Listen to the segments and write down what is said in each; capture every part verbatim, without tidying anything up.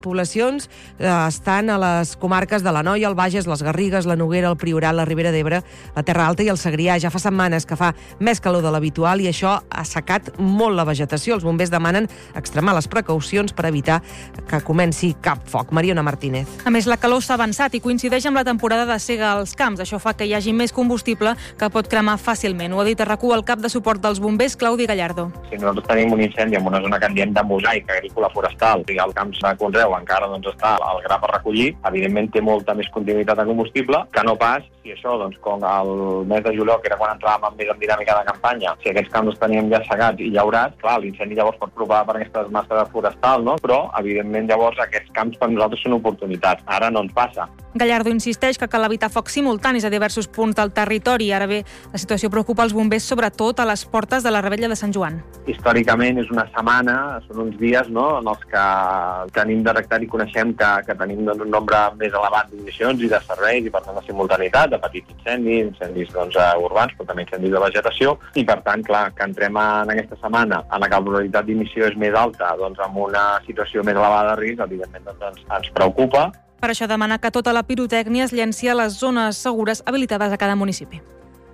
Poblacions eh, estan a les comarques de l'Anoia, el Bages, les Garrigues, la Noguera, el Priorat, la Ribera d'Ebre, la Terra Alta i el Segrià. Ja fa setmanes que fa més calor de l'habitual i això ha assecat molt la vegetació. Els bombers demanen extremar les precaucions per evitar que comenci cap foc. Mariona Martínez. A més, la calor s'ha avançat i coincideix amb la temporada de sega als camps. Això fa que hi hagi més combustible que pot cremar fàcilment. Ho ha dit a RAC u el cap de suport dels bombers, Claudi Gallardo. Si nosaltres tenim un incendi en una zona que en diem de mosaic agrícola forestal i el camp de conreu encara doncs, està al gra per recollir, evidentment té molta més continuïtat de combustible que no pas si això, doncs, com el mes de juliol, que era quan entràvem més en dinàmica de campanya, si aquests camps els teníem ja segats i llaurats, clar, l'incendi llavors pot provocar per aquestes masses forestal, no? Però, evidentment, llavors aquests camps per nosaltres són oportunitats. Ara no ens passa. Gallardo insisteix que cal evitar focs simultanis a diversos punts del territori. Ara bé, la situació preocupa els bombers sobretot a les portes de la Revetlla de Sant Joan. Històricament és una setmana, són uns dies, no?, en els que tenim detectat i coneixem que, que tenim doncs, un nombre més elevat d'ignicions i de serveis i per tant de simultanitat, de petits incendis, incendis doncs, urbans, però també incendis de vegetació i per tant, clar, que entrem en aquesta setmana en la que la probabilitat d'emissió és més alta, doncs amb una situació més elevada de risc, evidentment doncs, ens, ens preocupa. Per això demana que tota la pirotècnia es llenci a les zones segures habilitades a cada municipi.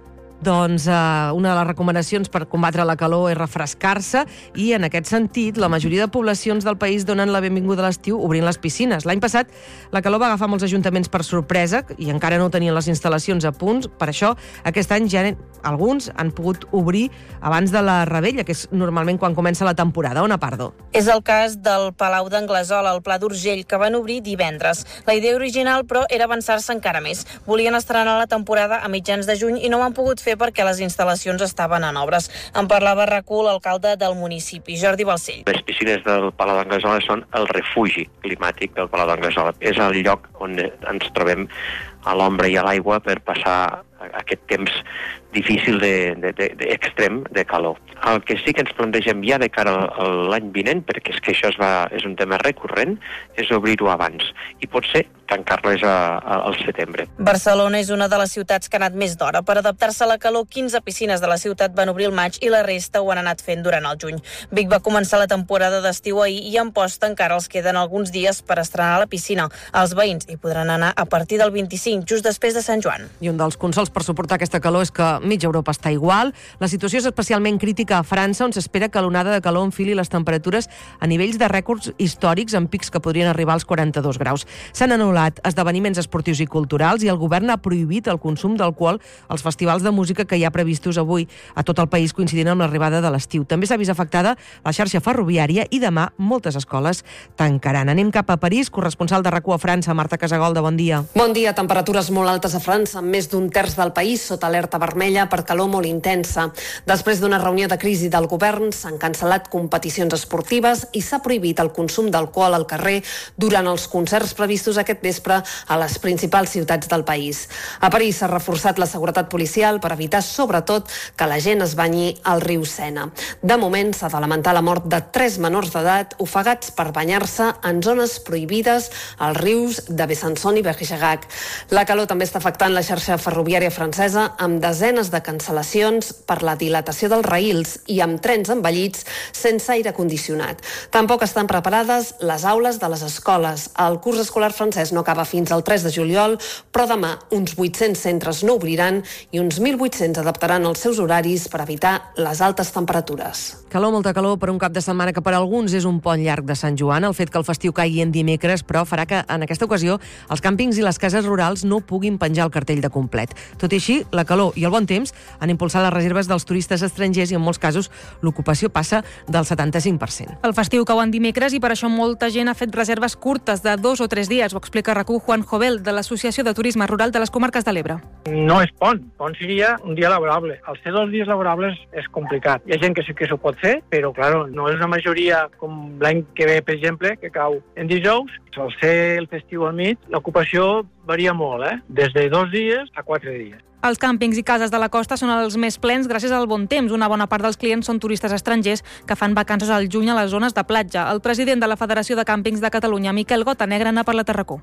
Doncs eh, una de les recomanacions per combatre la calor és refrescar-se i en aquest sentit la majoria de poblacions del país donen la benvinguda a l'estiu obrint les piscines. L'any passat la calor va agafar molts ajuntaments per sorpresa i encara no tenien les instal·lacions a punt. Per això aquest any ja alguns han pogut obrir abans de la Revetlla, que és normalment quan comença la temporada. Ona Pardo. És el cas del Palau d'Anglesola, al Pla d'Urgell, que van obrir divendres. La idea original, però, era avançar-se encara més. Volien estrenar la temporada a mitjans de juny i no ho han pogut fer perquè les instal·lacions estaven en obres. En parlava a RAC u l'alcalde del municipi, Jordi Balcell. Les piscines del Palau d'Anglesola són el refugi climàtic del Palau d'Anglesola. És el lloc on ens trobem a l'ombra i a l'aigua per passar aquest temps difícil de, de, de, de extrem de calor. El que sí que ens plantegem ja de cara a l'any vinent, perquè és que això es va, és un tema recurrent, és obrir-ho abans i potser tancar-les a, a, al setembre. Barcelona és una de les ciutats que ha anat més d'hora. Per adaptar-se a la calor, quinze piscines de la ciutat van obrir el maig i la resta ho han anat fent durant el juny. Vic va començar la temporada d'estiu ahir i a Amposta encara els queden alguns dies per estrenar la piscina. Els veïns hi podran anar a partir del vint-i-cinc, just després de Sant Joan. I un dels consols per suportar aquesta calor és que mitja Europa està igual. La situació és especialment crítica a França, on s'espera que l'onada de calor enfili les temperatures a nivells de rècords històrics amb pics que podrien arribar als quaranta-dos graus. S'han anul·lat esdeveniments esportius i culturals i el govern ha prohibit el consum d'alcohol als festivals de música que hi ha previstos avui a tot el país coincidint amb l'arribada de l'estiu. També s'ha vist afectada la xarxa ferroviària i demà moltes escoles tancaran. Anem cap a París, corresponsal de RAC u a França, Marta Casagolda, bon dia. Bon dia, temperatures molt altes a França, amb més d'un terç del país sota alerta vermella per calor molt intensa. Després d'una reunió de crisi del govern s'han cancel·lat competicions esportives i s'ha prohibit el consum d'alcohol al carrer durant els concerts previstos aquest vespre a les principals ciutats del país. A París s'ha reforçat la seguretat policial per evitar sobretot que la gent es banyi al riu Sena. De moment s'ha de lamentar la mort de tres menors d'edat ofegats per banyar-se en zones prohibides als rius de Besançon i Bergerac. La calor també està afectant la xarxa ferroviària francesa amb desenes de cancel·lacions per la dilatació dels raïls i amb trens envellits sense aire condicionat. Tampoc estan preparades les aules de les escoles. El curs escolar francès no acaba fins al tres de juliol, però demà uns vuit-cents centres no obriran i uns mil vuit-cents adaptaran els seus horaris per evitar les altes temperatures. Calor, molta calor per un cap de setmana que per alguns és un pont llarg de Sant Joan. El fet que el festiu caigui en dimecres, però, farà que en aquesta ocasió els càmpings i les cases rurals no puguin penjar el cartell de complet. Tot i així, la calor i el bon temps han impulsat les reserves dels turistes estrangers i en molts casos l'ocupació passa del setanta-cinc per cent. El festiu cau en dimecres i per això molta gent ha fet reserves curtes de dos o tres dies. Ho explica RAC u Juan Jovel, de l'Associació de Turisme Rural de les Comarques de l'Ebre. No és pont. Pont seria un dia laborable. El ser dos dies laborables és complicat. Hi ha gent que sí que s'ho pot fer, però, claro, no és una majoria com l'any que ve, per exemple, que cau en dijous. Al ser el festiu al mig, l'ocupació varia molt, eh? Des de dos dies a quatre dies. Els càmpings i cases de la costa són els més plens gràcies al bon temps. Una bona part dels clients són turistes estrangers que fan vacances al juny a les zones de platja. El president de la Federació de Càmpings de Catalunya, Miquel Gotanegra, n'ha parlat a RAC u.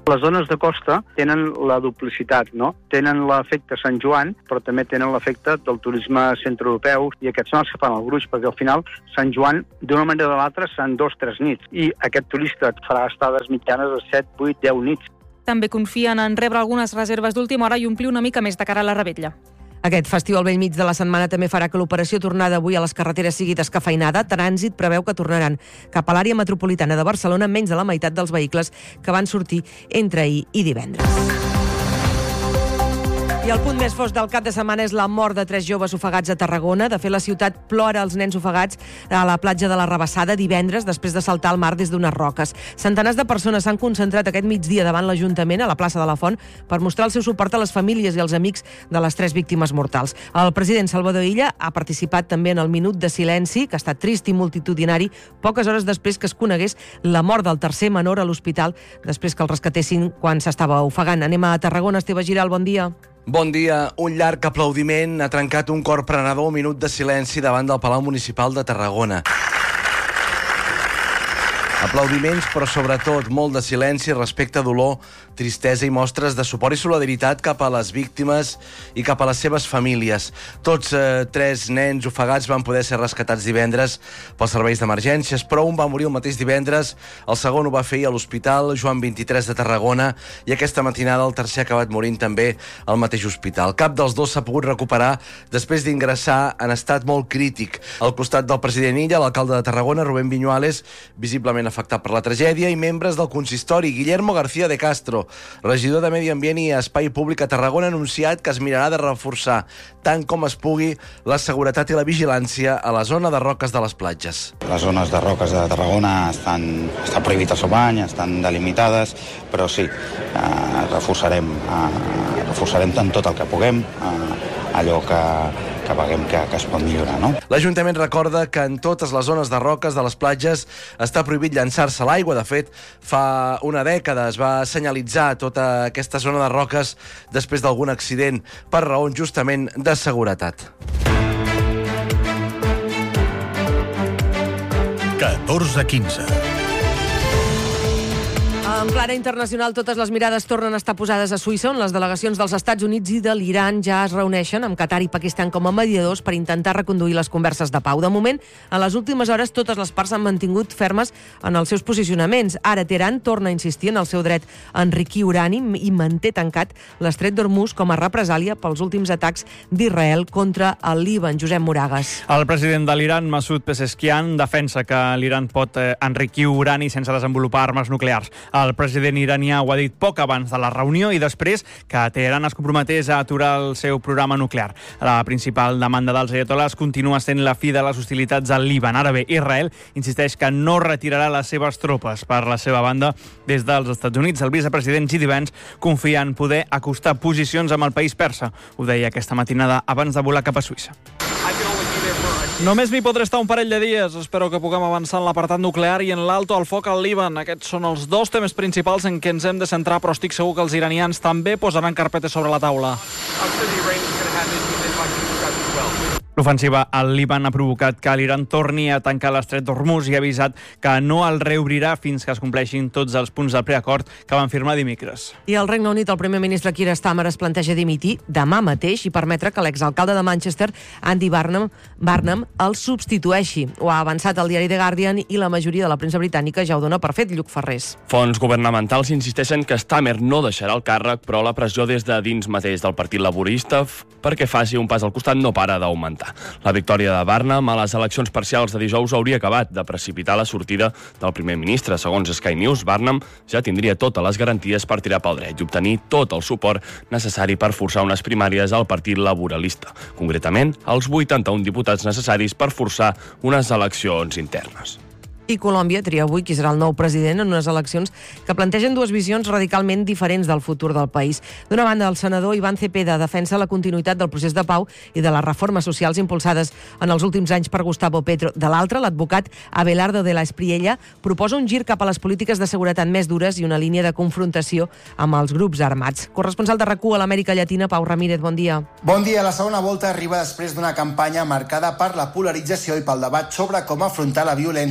Les zones de costa tenen la duplicitat, no? Tenen l'efecte Sant Joan, però també tenen l'efecte del turisme centreeuropeu, i aquests són els que fan el gruix, perquè al final Sant Joan, d'una manera o de l'altra, seran dos o tres nits, i aquest turista farà estades mitjanes de set, vuit, deu nits. També confien en rebre algunes reserves d'última hora i omplir una mica més de cara a la revetlla. Aquest festiu al bell mig de la setmana també farà que l'operació tornada avui a les carreteres sigui descafeinada. Trànsit preveu que tornaran cap a l'àrea metropolitana de Barcelona menys de la meitat dels vehicles que van sortir entre ahir i divendres. I el punt més fosc del cap de setmana és la mort de tres joves ofegats a Tarragona. De fet, la ciutat plora els nens ofegats a la platja de la Rabassada divendres després de saltar al mar des d'unes roques. Centenars de persones s'han concentrat aquest migdia davant l'Ajuntament a la plaça de la Font per mostrar el seu suport a les famílies i als amics de les tres víctimes mortals. El president Salvador Illa ha participat també en el minut de silenci, que ha estat trist i multitudinari, poques hores després que es conegués la mort del tercer menor a l'hospital després que el rescatessin quan s'estava ofegant. Anem a Tarragona. Esteve Giral, bon dia. Bon dia. Un llarg aplaudiment ha trencat un cor prenedor, un minut de silenci davant del Palau Municipal de Tarragona. Aplaudiments, però sobretot molt de silenci, respecte, dolor, tristesa i mostres de suport i solidaritat cap a les víctimes i cap a les seves famílies. Tots eh, tres nens ofegats van poder ser rescatats divendres pels serveis d'emergències, però un va morir el mateix divendres, el segon ho va fer a l'Hospital Joan vint-i-tres de Tarragona i aquesta matinada el tercer ha acabat morint també al mateix hospital. Cap dels dos s'ha pogut recuperar després d'ingressar en estat molt crític. Al costat del president Illa, l'alcalde de Tarragona, Rubén Viñuales, visiblement afectat per la tragèdia, i membres del consistori. Guillermo García de Castro, regidor de Medi Ambient i Espai Públic a Tarragona, ha anunciat que es mirarà de reforçar tant com es pugui la seguretat i la vigilància a la zona de roques de les platges. Les zones de roques de Tarragona estan, està prohibit el seu bany, estan delimitades, però sí, eh, reforçarem, eh, reforçarem tant tot el que puguem, eh, allò que, que veiem que, que es pot millorar, no? L'Ajuntament recorda que en totes les zones de roques de les platges està prohibit llançar-se a l'aigua. De fet, fa una dècada es va senyalitzar tota aquesta zona de roques després d'algun accident per raons justament de seguretat. catorze quinze. En clara internacional, totes les mirades tornen a estar posades a Suïssa, on les delegacions dels Estats Units i de l'Iran ja es reuneixen amb Qatar i Pakistan com a mediadors per intentar reconduir les converses de pau. De moment, en les últimes hores, totes les parts han mantingut fermes en els seus posicionaments. Ara, Teheran torna a insistir en el seu dret a enriquir urani i manté tancat l'estret d'Hormuz com a represàlia pels últims atacs d'Israel contra el Líban. Josep Moragas. El president de l'Iran, Masoud Pezeshkian, defensa que l'Iran pot enriquir urani sense desenvolupar armes nuclears. El president iranià ho ha dit poc abans de la reunió i després que Teheran es comprometés a aturar el seu programa nuclear. La principal demanda dels ayatolás continua sent la fi de les hostilitats al Líban. Ara bé, Israel insisteix que no retirarà les seves tropes. Per la seva banda, des dels Estats Units, el vicepresident J D Vance confia en poder acostar posicions amb el país persa. Ho deia aquesta matinada abans de volar cap a Suïssa. Només m'hi podré estar un parell de dies. Espero que puguem avançar en l'apartat nuclear i en l'alto al foc al Líban. Aquests són els dos temes principals en què ens hem de centrar, però estic segur que els iranians també posaran carpetes sobre la taula. L'ofensiva al Líban ha provocat que l'Iran torni a tancar l'estret d'Hormuz i ha avisat que no el reobrirà fins que es compleixin tots els punts del preacord que van firmar dimecres. I al Regne Unit, el primer ministre Keir Starmer es planteja dimitir demà mateix i permetre que l'exalcalde de Manchester, Andy Barnum, Barnum el substitueixi. Ho ha avançat el diari The Guardian i la majoria de la premsa britànica ja ho dona per fet. Lluc Ferrés. Fons governamentals insisteixen que Starmer no deixarà el càrrec, però la pressió des de dins mateix del Partit Laborista perquè faci un pas al costat no para d'augmentar. La victòria de Barnum a les eleccions parcials de dijous hauria acabat de precipitar la sortida del primer ministre. Segons Sky News, Barnum ja tindria totes les garanties per tirar pel dret i obtenir tot el suport necessari per forçar unes primàries al Partit Laboralista. Concretament, els vuitanta-un diputats necessaris per forçar unes eleccions internes. I Colòmbia tria avui qui serà el nou president en unes eleccions que plantegen dues visions radicalment diferents del futur del país. D'una banda, el senador Iván Cepeda defensa la continuïtat del procés de pau i de les reformes socials impulsades en els últims anys per Gustavo Petro. De l'altra, l'advocat Abelardo de la Espriella proposa un gir cap a les polítiques de seguretat més dures i una línia de confrontació amb els grups armats. Corresponsal de RAC u a l'Amèrica Llatina, Pau Ramírez, bon dia. Bon dia. La segona volta arriba després d'una campanya marcada per la polarització i pel debat sobre com afrontar la violència que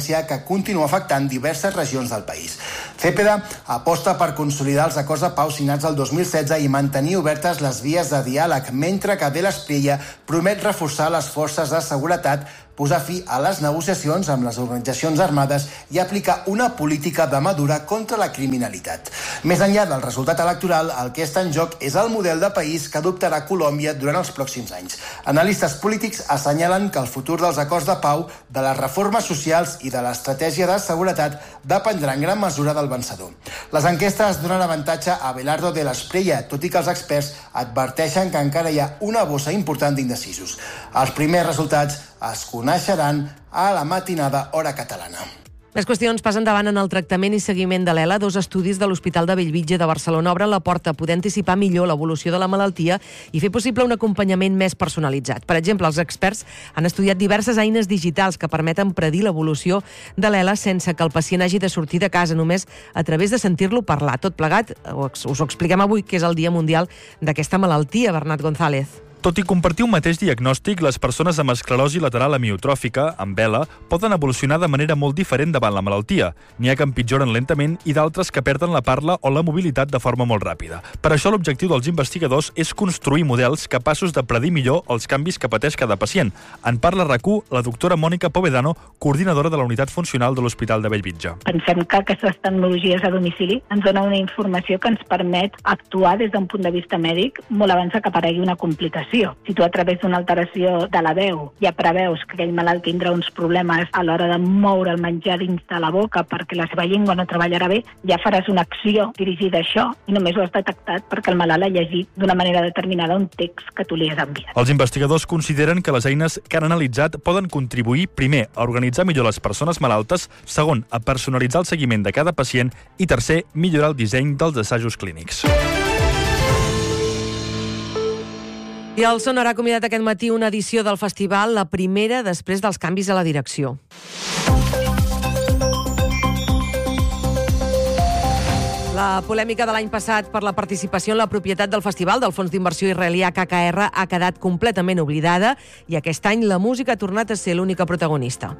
continua afectant diverses regions del país. Cepeda aposta per consolidar els acords de pau signats el dos mil setze i mantenir obertes les vies de diàleg, mentre que de l'Espriella promet reforçar les forces de seguretat, posar fi a les negociacions amb les organitzacions armades i aplicar una política de madura contra la criminalitat. Més enllà del resultat electoral, el que està en joc és el model de país que adoptarà Colòmbia durant els pròxims anys. Analistes polítics assenyalen que el futur dels acords de pau, de les reformes socials i de l'estratègia de seguretat dependrà en gran mesura del vencedor. Les enquestes donen avantatge a Abelardo de l'Espriella, tot i que els experts adverteixen que encara hi ha una bossa important d'indecisos. Els primers resultats es coneixeran a la matinada hora catalana. Més qüestions passen davant en el tractament i seguiment de l'E L A. Dos estudis de l'Hospital de Bellvitge de Barcelona obren la porta a poder anticipar millor l'evolució de la malaltia i fer possible un acompanyament més personalitzat. Per exemple, els experts han estudiat diverses eines digitals que permeten predir l'evolució de l'E L A sense que el pacient hagi de sortir de casa, només a través de sentir-lo parlar. Tot plegat, us ho expliquem avui, que és el Dia Mundial d'aquesta malaltia, Bernat González. Tot i compartir un mateix diagnòstic, les persones amb esclerosi lateral amiotròfica, amb E L A, poden evolucionar de manera molt diferent davant la malaltia. N'hi ha que empitjoren lentament i d'altres que perden la parla o la mobilitat de forma molt ràpida. Per això l'objectiu dels investigadors és construir models capaços de predir millor els canvis que pateix cada pacient. En parla a RAC u la doctora Mònica Povedano, coordinadora de la unitat funcional de l'Hospital de Bellvitge. Pensem que aquestes tecnologies a domicili ens donen una informació que ens permet actuar des d'un punt de vista mèdic molt abans que aparegui una complicació. Si tu a través d'una alteració de la veu ja preveus que aquell malalt tindrà uns problemes a l'hora de moure el menjar dins de la boca perquè la seva llengua no treballarà bé, ja faràs una acció dirigida a això i només ho has detectat perquè el malalt ha llegit d'una manera determinada un text que tu li has enviat. Els investigadors consideren que les eines que han analitzat poden contribuir, primer, a organitzar millor les persones malaltes, segon, a personalitzar el seguiment de cada pacient i tercer, millorar el disseny dels assajos clínics. I el Son ha convidat aquest matí una edició del festival, la primera després dels canvis a la direcció. La polèmica de l'any passat per la participació en la propietat del festival del fons d'inversió israelià K K R ha quedat completament oblidada i aquest any la música ha tornat a ser l'única protagonista.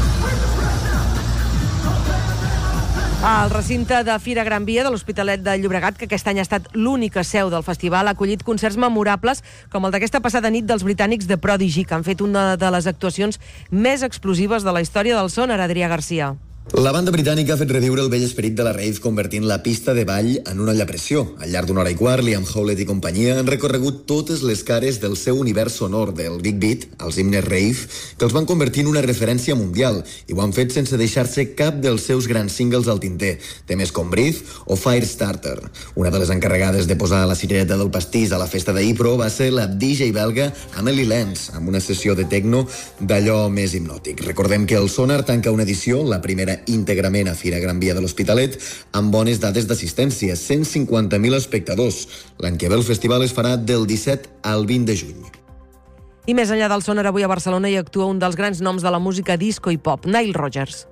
El recinte de Fira Gran Via de l'Hospitalet de Llobregat, que aquest any ha estat l'única seu del festival, ha acollit concerts memorables com el d'aquesta passada nit dels britànics The Prodigy, que han fet una de les actuacions més explosives de la història del son, Adrià Garcia. La banda britànica ha fet reviure el vell esperit de la rave convertint la pista de ball en una llapressió. Al llarg d'una hora i quart, Liam Howlett i companyia han recorregut totes les cares del seu univers sonor, del big beat, els himnes rave, que els van convertir en una referència mundial, i ho han fet sense deixar-se cap dels seus grans singles al tinter, temes com Breathe o Firestarter. Una de les encarregades de posar la cirereta del pastís a la festa de Ypro va ser la D J belga Amelie Lenz, amb una sessió de techno d'allò més hipnòtic. Recordem que el Sonar tanca una edició, la primera íntegrament a Fira Gran Via de l'Hospitalet, amb bones dades d'assistència, cent cinquanta mil espectadors. L'any que ve el festival es farà del disset al vint de juny. I més enllà del Sonar, avui a Barcelona hi actua un dels grans noms de la música disco i pop, Nile Rodgers.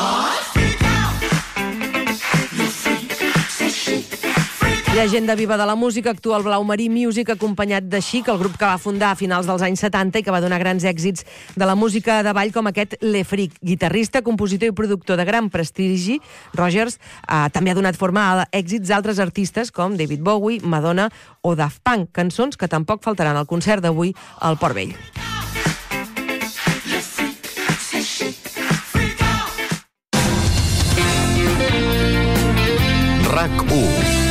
Llegenda viva de la música, actua al Blau Marí Music acompanyat de Chic, el grup que va fundar a finals dels anys setanta i que va donar grans èxits de la música de ball com aquest Le Freak. Guitarrista, compositor i productor de gran prestigi, Rodgers eh, també ha donat forma a èxits d'altres artistes com David Bowie, Madonna o Daft Punk, cançons que tampoc faltaran al concert d'avui al Port Vell. RAC u.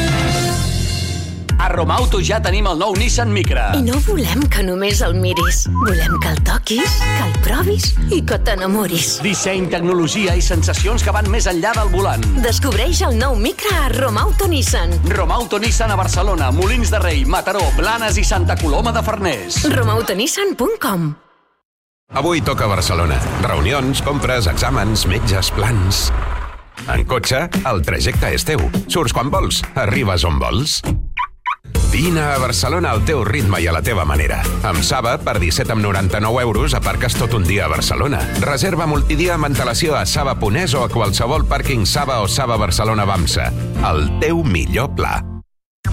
A Romauto ja tenim el nou Nissan Micra. I no volem que només el miris. Volem que el toquis, que el provis i que t'enamoris. Disseny, tecnologia i sensacions que van més enllà del volant. Descobreix el nou Micra a Romauto Nissan. Romauto Nissan a Barcelona, Molins de Rei, Mataró, Blanes i Santa Coloma de Farners. romauto nissan punt com. Avui toca Barcelona. Reunions, compres, exàmens, metges, plans... En cotxe, el trajecte és teu. Surts quan vols, arribes on vols. Vine a Barcelona al teu ritme i a la teva manera. Amb Saba, per disset coma noranta-nou euros, aparques tot un dia a Barcelona. Reserva multidia amb antelació a saba punt es o a qualsevol pàrquing Saba o Saba Barcelona Bamsa. El teu millor pla.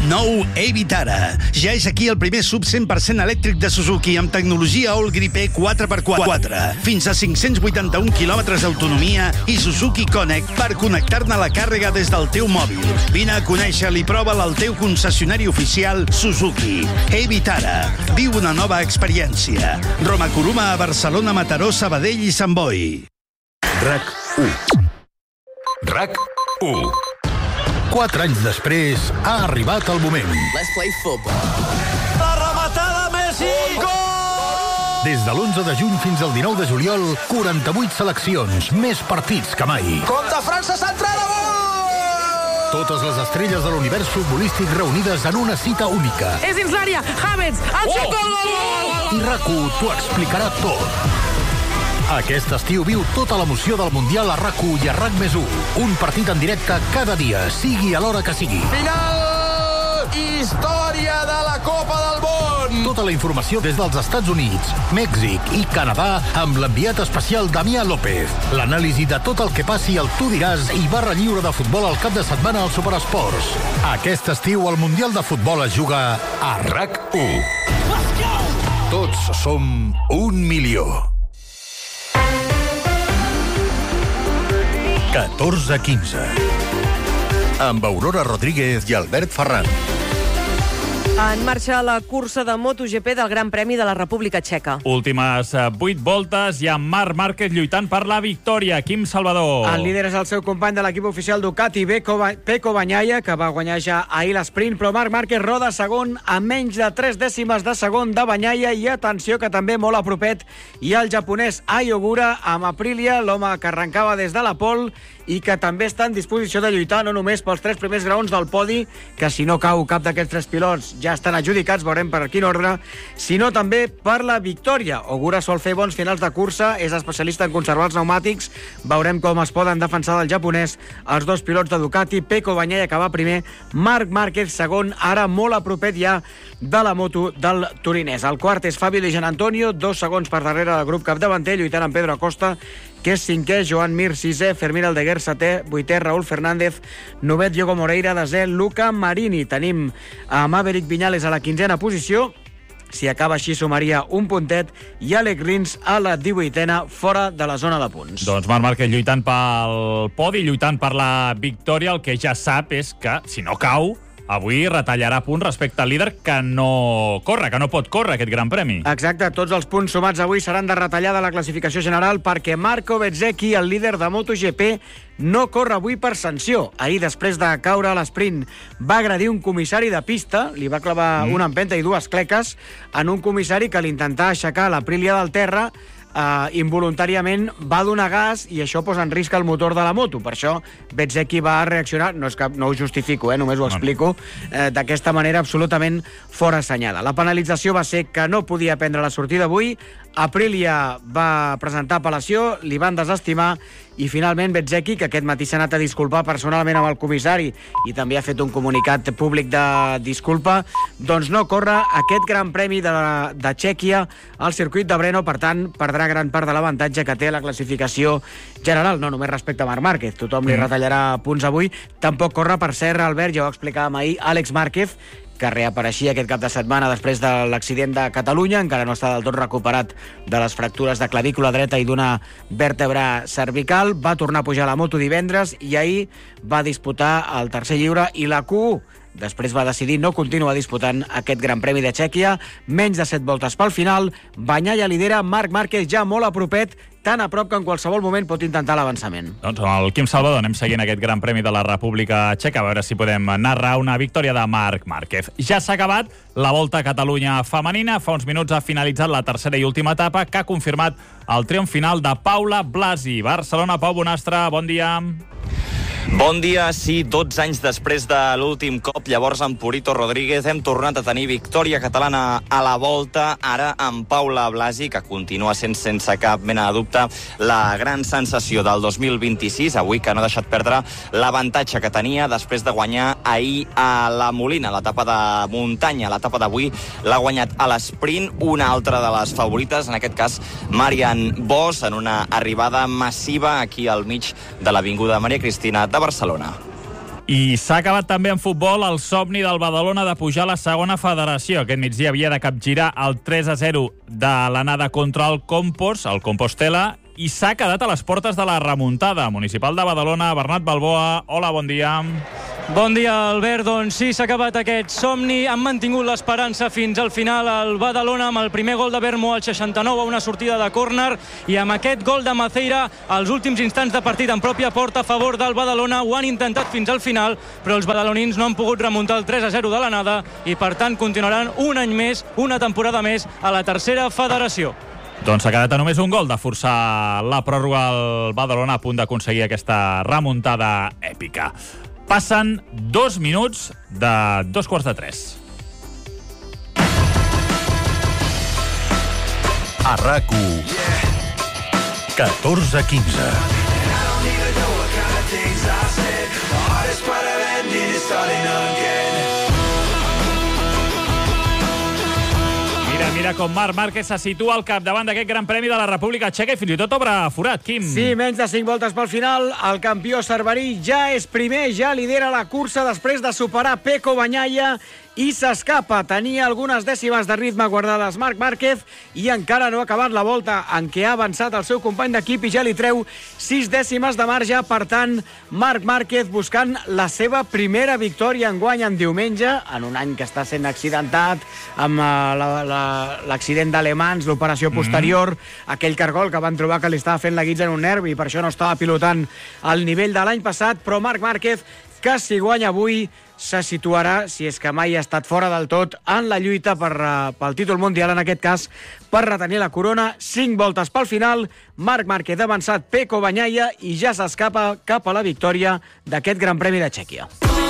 Nou Evitara. Ja és aquí el primer sub cent per cent elèctric de Suzuki amb tecnologia All Grip E quatre per quatre. Fins a cinc-cents vuitanta-un quilòmetres d'autonomia i Suzuki Connect per connectar-ne la càrrega des del teu mòbil. Vine a conèixer-lo i prova-la al teu concessionari oficial Suzuki. Evitara. Viu una nova experiència. Roma Coruma a Barcelona, Mataró, Sabadell i Sant Boi. RAC u. RAC u. Quatre anys després ha arribat el moment. Let's play football. La rematada Messi! Gol! Des de l'onze de juny fins al dinou de juliol, quaranta-vuit seleccions, més partits que mai. Contra França centrada, gol! Totes les estrelles de l'univers futbolístic reunides en una cita única. És dins l'àrea, Havertz, el xut, gol, gol, gol! I RAC u t'ho explicarà tot. Aquest estiu viu tota l'emoció del Mundial a RAC u i a RAC més u. Un partit en directe cada dia, sigui a l'hora que sigui. Final! Història de la Copa del Món! Tota la informació des dels Estats Units, Mèxic i Canadà amb l'enviat especial Damià López. L'anàlisi de tot el que passi al Tu diràs i barra lliure de futbol al cap de setmana als Superesports. Aquest estiu el Mundial de Futbol es juga a RAC u. Tots som un milió. catorze quinze. Amb Aurora Rodríguez i Albert Ferran. En marxa la cursa de MotoGP del Gran Premi de la República Txeca. Últimes vuit voltes i amb Marc Márquez lluitant per la victòria. Quim Salvador. El líder és el seu company de l'equip oficial Ducati, Pecco Bagnaia, que va guanyar ja ahir l'esprint, però Marc Márquez roda segon a menys de tres dècimes de segon de Bagnaia i atenció que també molt a propet hi ha el japonès Ai Ogura amb Aprilia, l'home que arrencava des de la pole i que també està en disposició de lluitar no només pels tres primers graons del podi, que si no cau cap d'aquests tres pilots ja estan adjudicats, veurem per quin ordre, sinó també per la victòria. Ogura sol fer bons finals de cursa, és especialista en conservar els pneumàtics, veurem com es poden defensar del japonès els dos pilots de Ducati, Pecco Bagnaia que va primer, Marc Márquez segon, ara molt a propet ja de la moto del torinès. El quart és Fabio Di Gianantonio, dos segons per darrere del grup capdavanter, lluitant amb Pedro Acosta, que és cinquè, Joan Mir, sisè, Fermín Aldeguer, setè, vuitè, Raúl Fernández, novet, Diogo Moreira, desè, Luca Marini. Tenim a Maverick Viñales a la quinzena posició, si acaba així sumaria un puntet, i Alec Rins a la divuitena, fora de la zona de punts. Doncs Marc Márquez lluitant pel podi, lluitant per la victòria, el que ja sap és que, si no cau, avui retallarà punts respecte al líder que no corre, que no pot córrer aquest Gran Premi. Exacte, tots els punts sumats avui seran de retallada a la classificació general perquè Marco Bezzecchi, el líder de MotoGP, no corre avui per sanció. Ahir, després de caure a l'esprint, va agredir un comissari de pista, li va clavar mm. una empenta i dues cleques en un comissari que l'intentà aixecar l'Aprilia del terra. Uh, involuntàriament va donar gas i això posa en risc el motor de la moto. Per això Bezzecchi va reaccionar, no, és que, no ho justifico, eh, només ho explico, eh, d'aquesta manera absolutament fora assenyada. La penalització va ser que no podia prendre la sortida avui, Aprilia va presentar apel·lació, li van desestimar i finalment Bezzecchi, que aquest matí s'ha anat a disculpar personalment amb el comissari i també ha fet un comunicat públic de disculpa, doncs no corre aquest Gran Premi de, de Txèquia al circuit de Brno, per tant perdrà gran part de l'avantatge que té la classificació general, no només respecte a Marc Márquez, tothom li retallarà punts avui. Tampoc corre, per cert, Albert, ja ho explicàvem ahir, Àlex Márquez, que reapareixia aquest cap de setmana després de l'accident de Catalunya, encara no està del tot recuperat de les fractures de clavícula dreta i d'una vèrtebra cervical, va tornar a pujar a la moto divendres i ahir va disputar el tercer lliure i la Q u. Després va decidir no continuar disputant aquest Gran Premi de Txèquia, menys de set voltes pel final, Bagnaia lidera, Marc Márquez ja molt a propet, tan a prop que en qualsevol moment pot intentar l'avançament. Doncs amb el Quim Salvador anem seguint aquest Gran Premi de la República Txeca, a veure si podem narrar una victòria de Marc Márquez. Ja s'ha acabat la Volta a Catalunya femenina, fa uns minuts ha finalitzat la tercera i última etapa, que ha confirmat el triomf final de Paula Blasi. Barcelona, Pau Bonastre, bon dia. Bon dia, sí, dotze anys després de l'últim cop, llavors amb Purito Rodríguez hem tornat a tenir victòria catalana a la Volta, ara amb Paula Blasi, que continua sent sense cap mena de dubte la gran sensació del dos mil vint-i-sis, avui que no ha deixat perdre l'avantatge que tenia després de guanyar ahir a la Molina, l'etapa de muntanya. L'etapa d'avui l'ha guanyat a l'esprint una altra de les favorites, en aquest cas Marian Bosch, en una arribada massiva aquí al mig de l'avinguda Maria Cristina de Barcelona. I s'ha acabat també en futbol el somni del Badalona de pujar a la segona federació. Aquest migdia havia de capgirar el tres a zero de l'anada contra el Compos, el Compostela, i s'ha quedat a les portes de la remuntada. Municipal de Badalona, Bernat Balboa, hola, bon dia. Bon dia, Albert. Doncs sí, s'ha acabat aquest somni. Han mantingut l'esperança fins al final al Badalona amb el primer gol de Bermo al seixanta-nou a una sortida de córner i amb aquest gol de Maceira als últims instants de partit en pròpia porta a favor del Badalona. Ho han intentat fins al final, però els badalonins no han pogut remuntar el tres a zero de l'anada i per tant continuaran un any més, una temporada més a la tercera federació. Doncs s'ha quedat a només un gol de forçar la pròrroga al Badalona, a punt d'aconseguir aquesta remuntada èpica. Passen dos minuts de dos quarts de tres. A RAC u, catorze quinze. Mira, mira com Marc Márquez se situa al capdavant d'aquest Gran Premi de la República Txeca i fins i tot obre forat, Quim. Sí, menys de cinc voltes pel final. El campió cerverí ja és primer, ja lidera la cursa després de superar Pecco Bagnaia i s'escapa. Tenia algunes dècimes de ritme guardades Marc Márquez i encara no ha acabat la volta en què ha avançat el seu company d'equip i ja li treu sis dècimes de marge. Per tant, Marc Márquez buscant la seva primera victòria enguany en diumenge, en un any que està sent accidentat amb l'accident d'Alemans, l'operació posterior, mm. aquell cargol que van trobar que li estava fent la guitza en un nervi i per això no estava pilotant al nivell de l'any passat, però Marc Márquez, que si guanya avui se situarà, si és que mai ha estat fora del tot, en la lluita per, uh, pel títol mundial, en aquest cas, per retenir la corona. Cinc voltes pel final, Marc Márquez ha avançat Pecco Bagnaia i ja s'escapa cap a la victòria d'aquest Gran Premi de Txèquia.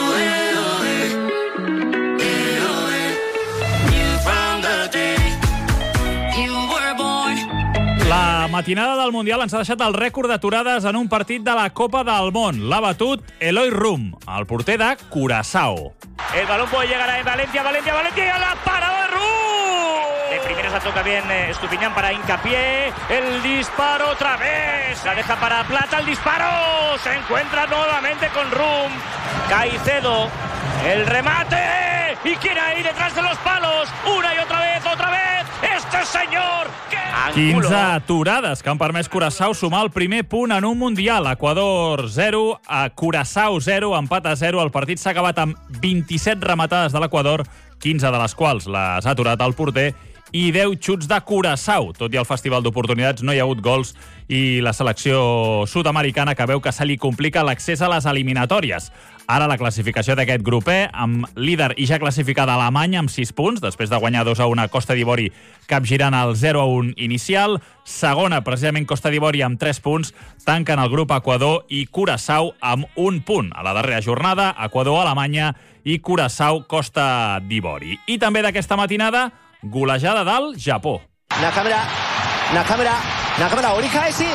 La matinada del Mundial ens ha deixat el rècord d'aturades en un partit de la Copa del Món. L'ha batut Eloy Rum, el porter de Curaçao. El balón puede llegar a Valencia, Valencia, Valencia, la parada de Rum. De primeras la toca bien eh, Estupiñán para Hincapié. El disparo otra vez. La deja para Plata, el disparo. Se encuentra nuevamente con Rum. Caicedo, el remate. Y quiere ir detrás de los palos. Una y otra vez, otra vez. Este señor. quinze aturades que han permès Curaçao sumar el primer punt en un Mundial. Equador zero, a Curaçao zero, empat a zero. El partit s'ha acabat amb vint-i-set rematades de l'Equador, quinze de les quals les ha aturat el porter, i deu xuts de Curaçao. Tot i el festival d'oportunitats no hi ha hagut gols i la selecció sud-americana que veu que se li complica l'accés a les eliminatòries. Ara la classificació d'aquest grup E, amb líder i ja classificada Alemanya amb sis punts, després de guanyar dos a un a Costa d'Ivori, capgirant el zero a un inicial. Segona, precisament Costa d'Ivori, amb tres punts. Tanquen el grup Equador i Curaçao amb un punt. A la darrera jornada, Equador, Alemanya i Curaçao, Costa d'Ivori. I també d'aquesta matinada, golejada del Japó. Nakamura, Nakamura, Nakamura, Orikaeshi,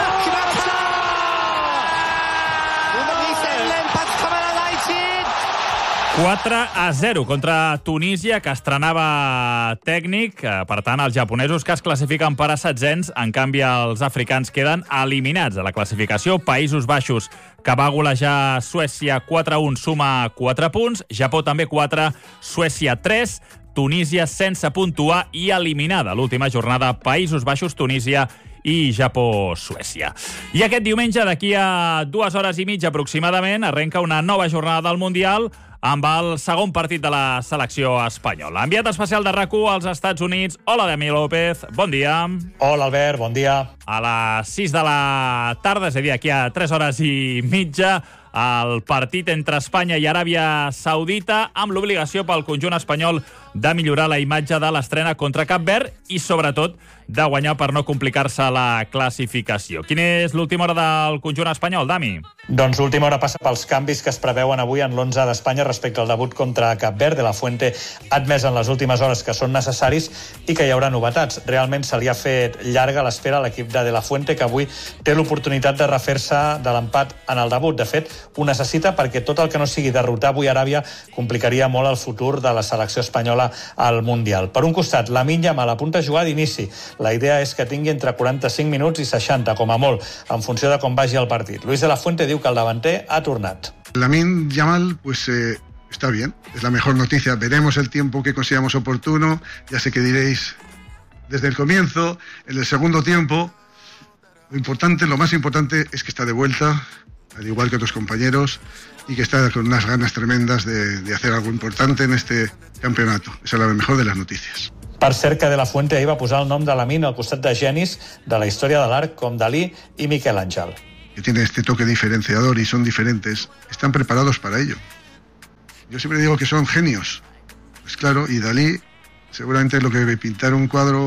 quatre a zero contra Tunísia, que estrenava tècnic. Per tant, els japonesos que es classifiquen per a setzents, en canvi els africans queden eliminats de la classificació. Països Baixos, que va golejar Suècia quatre a un, suma quatre punts. Japó també quatre, Suècia tres. Tunísia sense puntuar i eliminada l'última jornada. Països Baixos, Tunísia i Japó-Suècia. I aquest diumenge, d'aquí a dues hores i mitja aproximadament, arrenca una nova jornada del Mundial amb el segon partit de la selecció espanyola. Enviat especial de RAC u als Estats Units. Hola, Dami López. Bon dia. Hola, Albert. Bon dia. A les sis de la tarda, és a dir, aquí a tres hores i mitja, el partit entre Espanya i Aràbia Saudita, amb l'obligació pel conjunt espanyol de millorar la imatge de l'estrena contra Cap Verd i, sobretot, de guanyar per no complicar-se la classificació. Quina és l'última hora del conjunt espanyol, Dami? Doncs l'última hora passa pels canvis que es preveuen avui en l'onze d'Espanya respecte al debut contra Cap Verd. De la Fuente ha admès en les últimes hores que són necessaris i que hi haurà novetats. Realment se li ha fet llarga l'espera a l'equip de De la Fuente, que avui té l'oportunitat de refer-se de l'empat en el debut. De fet, ho necessita perquè tot el que no sigui derrotar avui Aràbia complicaria molt el futur de la selecció espanyola al Mundial. Per un costat, Lamine Yamal apunta a jugar d'inici. La idea és que tingui entre quaranta-cinc minuts i seixanta, com a molt, en funció de com vagi el partit. Luis de la Fuente diu que el davanter ha tornat. Lamine Yamal, pues eh, está bien, es la mejor noticia. Veremos el tiempo que consideramos oportuno. Ya sé que diréis desde el comienzo, en el segundo tiempo. Lo importante, lo más importante es que está de vuelta, al igual que otros compañeros, y que está con unas ganas tremendas de, de hacer algo importante en este campeonato. Esa es la mejor de las noticias. Per cert, que De La Fuente ahir va posar el nom de Lamine al costat de genis de la història de l'art com Dalí i Miquel Àngel. Que tiene este toque diferenciador y son diferentes, están preparados para ello. Yo siempre digo que son genios. Pues claro, y Dalí, seguramente lo que pintar un cuadro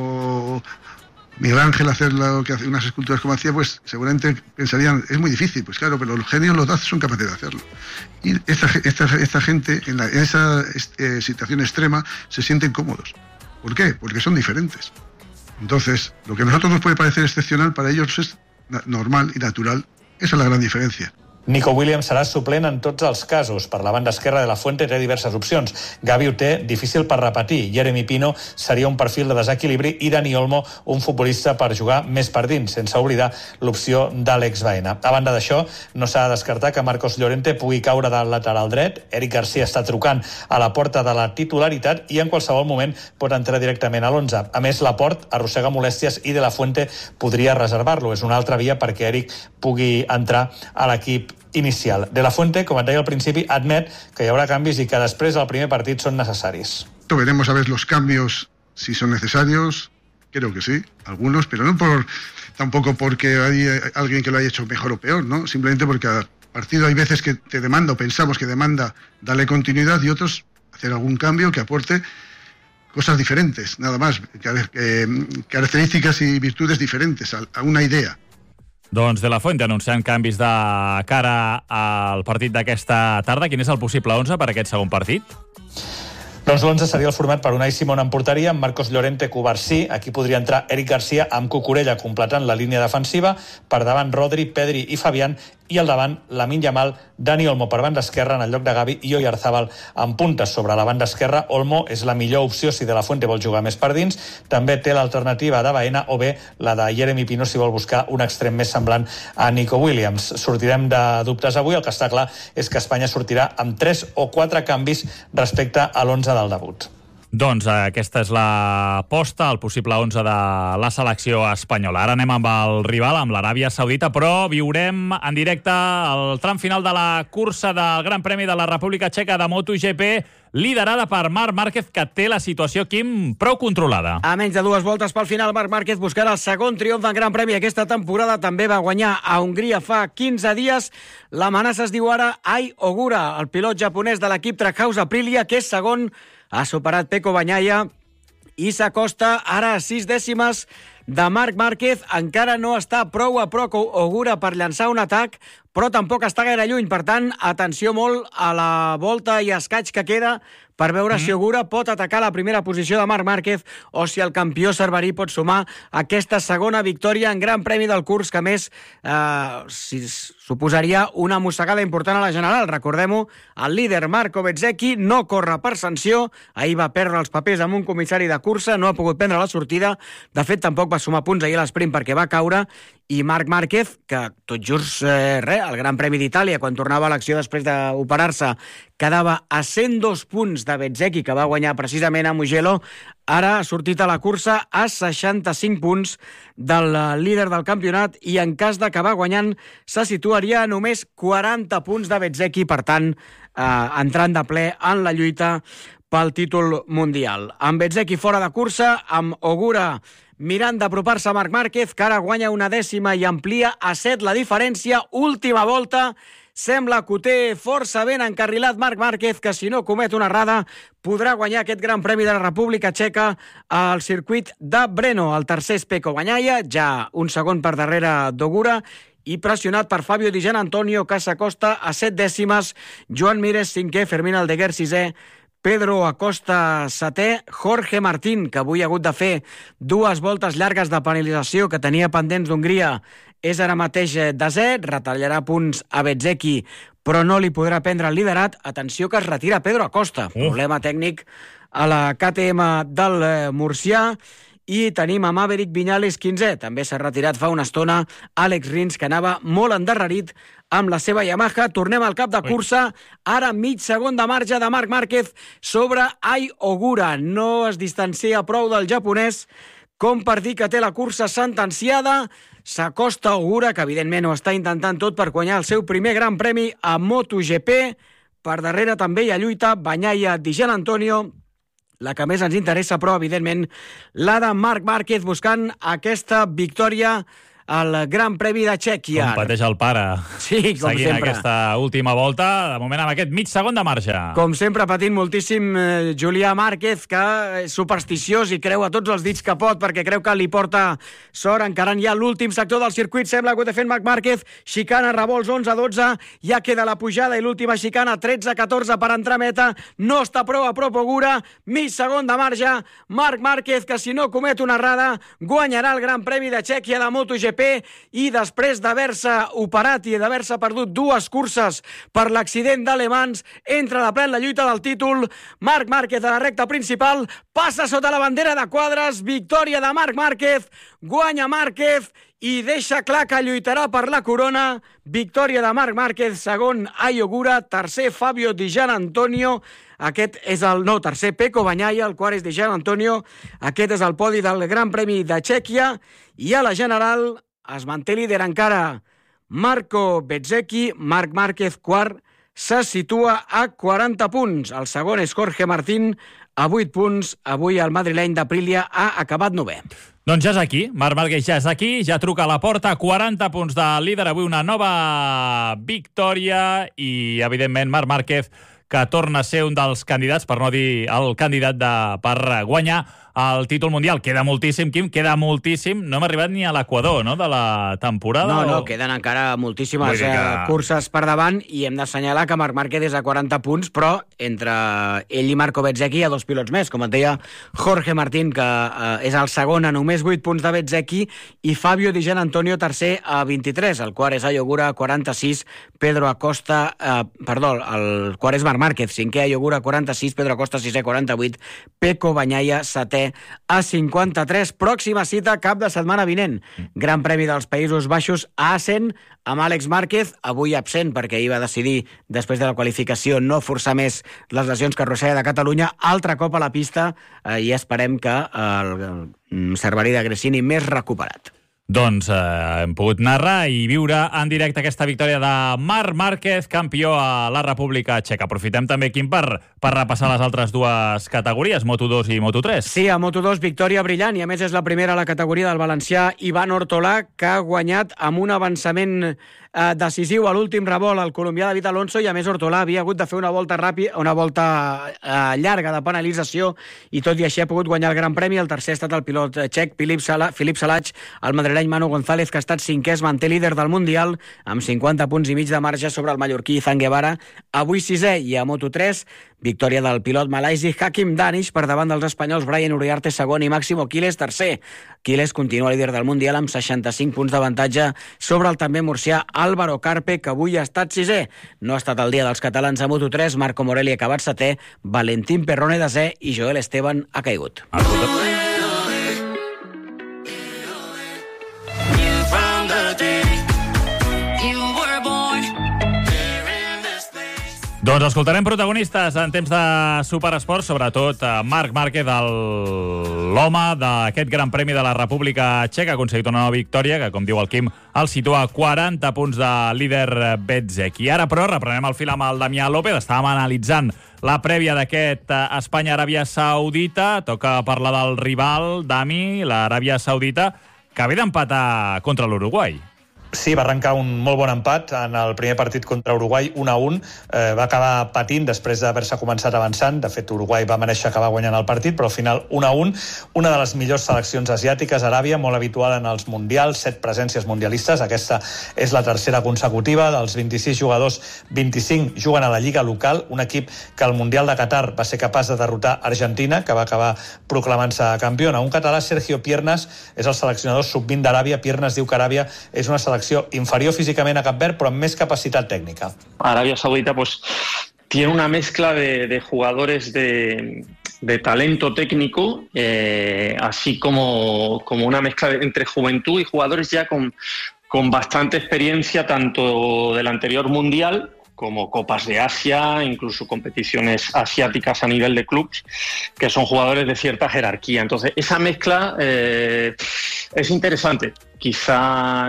o Miguel Ángel hacer lo que hace, unas esculturas como hacía, pues seguramente pensarían, es muy difícil, pues claro, pero los genios los son capaces de hacerlo. Y esta, esta, esta gente, en, la, en esa eh, situación extrema, se sienten cómodos. ¿Por qué? Porque son diferentes. Entonces, lo que a nosotros nos puede parecer excepcional, para ellos es normal i natural. Esa és la gran diferència. Nico Williams serà suplent en tots els casos. Per la banda esquerra de La Fuente té diverses opcions. Gavi ho té difícil per repetir. Jeremy Pino seria un perfil de desequilibri i Dani Olmo un futbolista per jugar més per dins, sense oblidar l'opció d'Àlex Baena. A banda d'això, no s'ha de descartar que Marcos Llorente pugui caure del lateral dret. Eric Garcia està trucant a la porta de la titularitat i en qualsevol moment pot entrar directament a l'onze. A més, Laporte arrossega molèsties i De La Fuente podria reservar-lo. És una altra via perquè Eric pugui entrar a l'equip inicial. De La Fuente, com et deia al principi, admet que hi haurà canvis i que després del primer partit són necessaris. Veremos a ver los cambios, si son necesarios. Creo que sí, algunos, pero no por tampoco porque hay alguien que lo haya hecho mejor o peor, ¿no? Simplemente porque cada partido hay veces que te demanda o pensamos que demanda darle continuidad y otros hacer algún cambio que aporte cosas diferentes, nada más, eh, características y virtudes diferentes a, a una idea. Doncs De La Fuente anunciant canvis de cara al partit d'aquesta tarda. Quin és el possible onze per aquest segon partit? Doncs l'onze seria el format per Unai Simón en porteria, amb Marcos Llorente, Cubarsí. Aquí podria entrar Eric Garcia amb Cucurella completant la línia defensiva. Per davant Rodri, Pedri i Fabián. I al davant Lamine Yamal, Dani Olmo per banda esquerra en el lloc de Gavi i Oyarzabal en puntes. Sobre la banda esquerra, Olmo és la millor opció si De La Fuente vol jugar més per dins. També té l'alternativa de Baena o bé la de Jeremy Pino si vol buscar un extrem més semblant a Nico Williams. Sortirem de dubtes avui. El que està clar és que Espanya sortirà amb tres o quatre canvis respecte a l'onze del debut. Doncs aquesta és l'aposta, el possible onze de la selecció espanyola. Ara anem amb el rival, amb l'Aràbia Saudita, però viurem en directe el tram final de la cursa del Gran Premi de la República Txeca de MotoGP, liderada per Marc Márquez, que té la situació, Quim, prou controlada. A menys de dues voltes pel final, Marc Márquez buscarà el segon triomf del Gran Premi aquesta temporada. També va guanyar a Hongria fa quinze dies. L'amenaça es diu ara Ai Ogura, el pilot japonès de l'equip Trackhouse Aprilia, que és segon. Ha superat Pecco Bagnaia i s'acosta ara a sis dècimes de Marc Márquez. Encara no està prou a prop Ogura per llançar un atac, però tampoc està gaire lluny. Per tant, atenció molt a la volta i escaig que queda per veure mm. si Ogura pot atacar la primera posició de Marc Márquez o si el campió Cerverí pot sumar aquesta segona victòria en Gran Premi del curs, que més eh, si suposaria una mossegada important a la general. Recordem-ho, el líder Marco Bezzecchi no corre per sanció. Ahir va perdre els papers amb un comissari de cursa, no ha pogut prendre la sortida. De fet, tampoc va sumar punts ahir a l'esprint perquè va caure. I Marc Márquez, que tot just eh, res, el Gran Premi d'Itàlia, quan tornava a l'acció després d'operar-se, quedava a cent dos punts de Bezzecchi, que va guanyar precisament a Mugello. Ara ha sortit a la cursa a seixanta-cinc punts del líder del campionat i en cas d'acabar guanyant se situaria a només quaranta punts de Bezzecchi, per tant, eh, entrant de ple en la lluita pel títol mundial. Amb Bezzecchi fora de cursa, amb Ogura mirant d'apropar-se a Marc Márquez, que ara guanya una dècima i amplia a set la diferència. Última volta. Sembla que ho té força ben encarrilat Marc Márquez, que si no comet una errada podrà guanyar aquest Gran Premi de la República Txeca al circuit de Brno. El tercer és Pecco Bagnaia, ja un segon per darrere d'Ogura, i pressionat per Fabio Di Gianantonio, que s'acosta a set dècimes. Joan Mires, cinquè, Fermín Aldeguer, sisè, Pedro Acosta, setè, Jorge Martín, que avui ha hagut de fer dues voltes llargues de penalització que tenia pendents d'Hongria, és ara mateix desè, retallarà punts a Bezzecchi, però no li podrà prendre el liderat. Atenció que es retira Pedro Acosta, uh. problema tècnic a la K T M del Murcià, i tenim a Maverick Viñales quinzè. També s'ha retirat fa una estona Alex Rins, que anava molt endarrerit amb la seva Yamaha. Tornem al cap de cursa. Ara mig segon de marge de Marc Márquez sobre Ai Ogura. No es distancia prou del japonès com per dir que té la cursa sentenciada. S'acosta Ogura, que evidentment ho està intentant tot per guanyar el seu primer gran premi a MotoGP. Per darrere també hi ha lluita Bagnaia di Gian Antonio. La que més ens interessa, però, evidentment, la de Marc Márquez buscant aquesta victòria al Gran Premi de Txèquia. Com pateix el pare. Sí, com seguint sempre. aquesta última volta, de moment amb aquest mig segon de marge. Com sempre, patint moltíssim eh, Julià Márquez, que és supersticiós i creu a tots els dits que pot, perquè creu que li porta sort, encarant ja l'últim sector del circuit. Sembla que ho té fent Marc Márquez. Xicana, revolts onze a dotze, ja queda la pujada i l'última xicana tretze a catorze per entrar a meta. No està prou a prop Ogura, mig segon de marge. Marc Márquez, que si no comet una errada, guanyarà el Gran Premi de Txèquia de MotoGP. I després d'haver-se operat i d'haver-se perdut dues curses per l'accident d'Alemans, entra de ple en la lluita del títol. Marc Márquez a la recta principal, passa sota la bandera de quadres, victòria de Marc Márquez, guanya Márquez i deixa clar que lluitarà per la corona. Victòria de Marc Márquez, segon Ai Ogura, tercer Fabio Di Gian Antonio, aquest és el no, tercer Pecco Bagnaia, el quart és Di Gian Antonio. Aquest és el podi del Gran Premi de Txèquia. I a la general es manté líder encara Marco Bezzecchi. Marc Márquez, quart, se situa a quaranta punts. El segon és Jorge Martín, a vuit punts. Avui el madrileny d'Aprilia ha acabat novè. Doncs ja és aquí, Marc Márquez ja és aquí, ja truca a la porta, quaranta punts de líder, avui una nova victòria i, evidentment, Marc Márquez, que torna a ser un dels candidats, per no dir el candidat de, per guanyar el títol mundial. Queda moltíssim, Quim, queda moltíssim. No hem arribat ni a l'equador, no?, de la temporada. No, no, o... queden encara moltíssimes que... que... curses per davant i hem d'assenyalar que Marc Márquez és a quaranta punts, però entre ell i Marco Bezzecchi hi ha dos pilots més, com et deia Jorge Martín, que eh, és el segon a només vuit punts de Bezzecchi, i Fabio Di Gian Antonio tercer a vint-i-tres, el quart és Ai Ogura a quaranta-sis, Pedro Acosta, eh, perdó, el quart és Marc Márquez, cinquè Ai Ogura a quaranta-sis, Pedro Acosta sisè a quaranta-vuit, Pecco Bagnaia setè a cinquanta-tres. Pròxima cita, cap de setmana vinent. Gran Premi dels Països Baixos a Assen, amb Àlex Márquez, avui absent perquè ahir va decidir, després de la qualificació, no forçar més les lesions carrossera de Catalunya. Altre cop a la pista eh, i esperem que eh, el Cerverí de Gresini més recuperat. Doncs eh, hem pogut narrar i viure en directe aquesta victòria de Marc Márquez, campió a la República Txeca. Aprofitem també, Quim, per, per repassar les altres dues categories, Moto dos i Moto tres. Sí, a Moto dos, victòria brillant, i a més és la primera a la categoria del valencià Ivan Ortolà, que ha guanyat amb un avançament eh, decisiu a l'últim revolt al colombià David Alonso, i a més Ortolà havia hagut de fer una volta ràpida, una volta eh, llarga de penalització, i tot i així ha pogut guanyar el Gran Premi. El tercer ha estat el pilot txec Filip Sala, Filip Salač, el madrileny Manu González, que ha estat cinquè, es manté líder del Mundial amb cinquanta punts i mig de marge sobre el mallorquí Izan Guevara, avui sisè. I a Moto tres, victòria del pilot malaisi Hakim Danish per davant dels espanyols Brian Uriarte segon i Máximo Quiles tercer. Quiles continua líder del Mundial amb seixanta-cinc punts d'avantatge sobre el també murcià Álvaro Carpe, que avui ha estat sisè. No ha estat el dia dels catalans a Moto tres, Marco Morelli ha acabat setè, Valentín Perrone desè i Joel Esteban ha caigut. Doncs escoltarem protagonistes en temps de superesport, sobretot Marc Márquez, l'home d'aquest Gran Premi de la República Txeca, ha aconseguit una nova victòria que, com diu el Quim, el situa a quaranta punts de líder Bezzecchi. Ara, però, reprenem el fil amb el Damià López. Estàvem analitzant la prèvia d'aquest Espanya-Aràbia Saudita. Toca parlar del rival, Dami, l'Aràbia Saudita, que ve d'empatar contra l'Uruguai. Sí, va arrencar un molt bon empat en el primer partit contra Uruguai, un a un. Eh, va acabar patint després d'haver-se començat avançant. De fet, Uruguai va mereixer acabar guanyant el partit, però al final un a un. Una de les millors seleccions asiàtiques, Aràbia, molt habitual en els mundials, set presències mundialistes. Aquesta és la tercera consecutiva. Dels vint-i-sis jugadors, vint-i-cinc juguen a la lliga local, un equip que al Mundial de Qatar va ser capaç de derrotar Argentina, que va acabar proclamant-se campiona. Un català, Sergio Piernas, és el seleccionador sub vint d'Aràbia. Piernas diu que Aràbia és una selecció inferior físicamente a Cap Verd, pero en más capacidad técnica. Arabia Saudita pues tiene una mezcla de, de jugadores de, de talento técnico, eh, así como, como una mezcla entre juventud y jugadores ya con, con bastante experiencia, tanto del anterior Mundial como Copas de Asia, incluso competiciones asiáticas a nivel de clubs, que son jugadores de cierta jerarquía. Entonces, esa mezcla eh, es interesante, quizá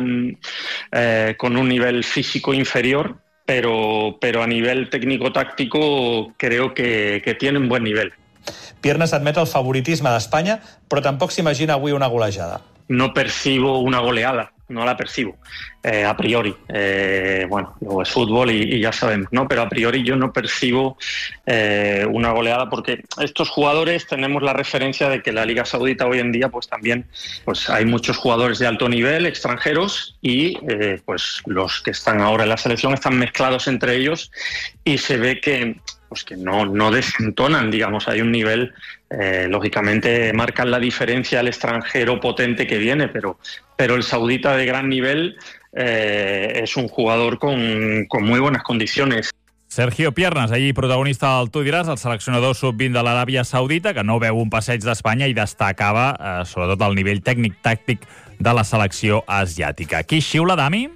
eh, con un nivel físico inferior, pero, pero a nivel técnico-táctico creo que, que tiene un buen nivel. Piernas admet el favoritisme d'Espanya, però tampoc s'imagina avui una golejada. No percibo una goleada, no la percibo, eh, a priori. Eh, bueno, luego es fútbol y, y ya sabemos, ¿no? Pero a priori yo no percibo eh, una goleada porque estos jugadores tenemos la referencia de que la Liga Saudita hoy en día pues también pues hay muchos jugadores de alto nivel, extranjeros, y eh, pues los que están ahora en la selección están mezclados entre ellos y se ve que pues que no, no desentonan, digamos, hay un nivel, eh, lógicamente marcan la diferencia el extranjero potente que viene, pero, pero el saudita de gran nivel eh, es un jugador con, con muy buenas condiciones. Sergio Piernas, ahir protagonista del Tu diràs, el seleccionador sub vint de l'Aràbia Saudita, que no veu un passeig d'Espanya i destacava eh, sobretot el nivell tècnic-tàctic de la selecció asiàtica. Qui xiula, Dami?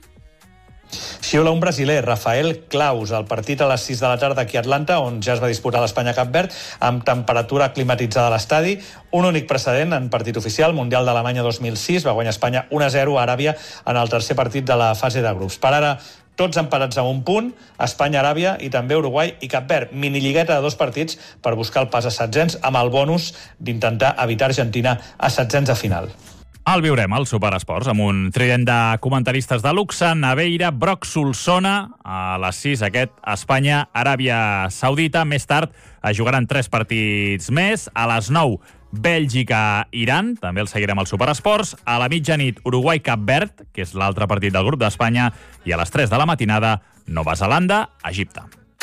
Xiula un brasiler, Rafael Claus, al partit a les sis de la tarda aquí a Atlanta, on ja es va disputar l'Espanya-Cap Verd, amb temperatura climatitzada a l'estadi. Un únic precedent en partit oficial, Mundial d'Alemanya dos mil sis, va guanyar Espanya un a zero a Aràbia en el tercer partit de la fase de grups. Per ara, tots empatats a un punt, Espanya, Aràbia i també Uruguai i Cap Verd. Miniligueta de dos partits per buscar el pas a setzents, amb el bonus d'intentar evitar Argentina a setzents de final. El viurem al Superesports amb un trident de comentaristes de luxe, Naveira, Broc, Solsona, a les sis aquest Espanya, Aràbia Saudita. Més tard es jugaran tres partits més. A les nou, Bèlgica, Iran, també el seguirem al Superesports. A la mitjanit, Uruguai, Cap Verd, que és l'altre partit del grup d'Espanya. I a les tres de la matinada, Nova Zelanda, Egipte.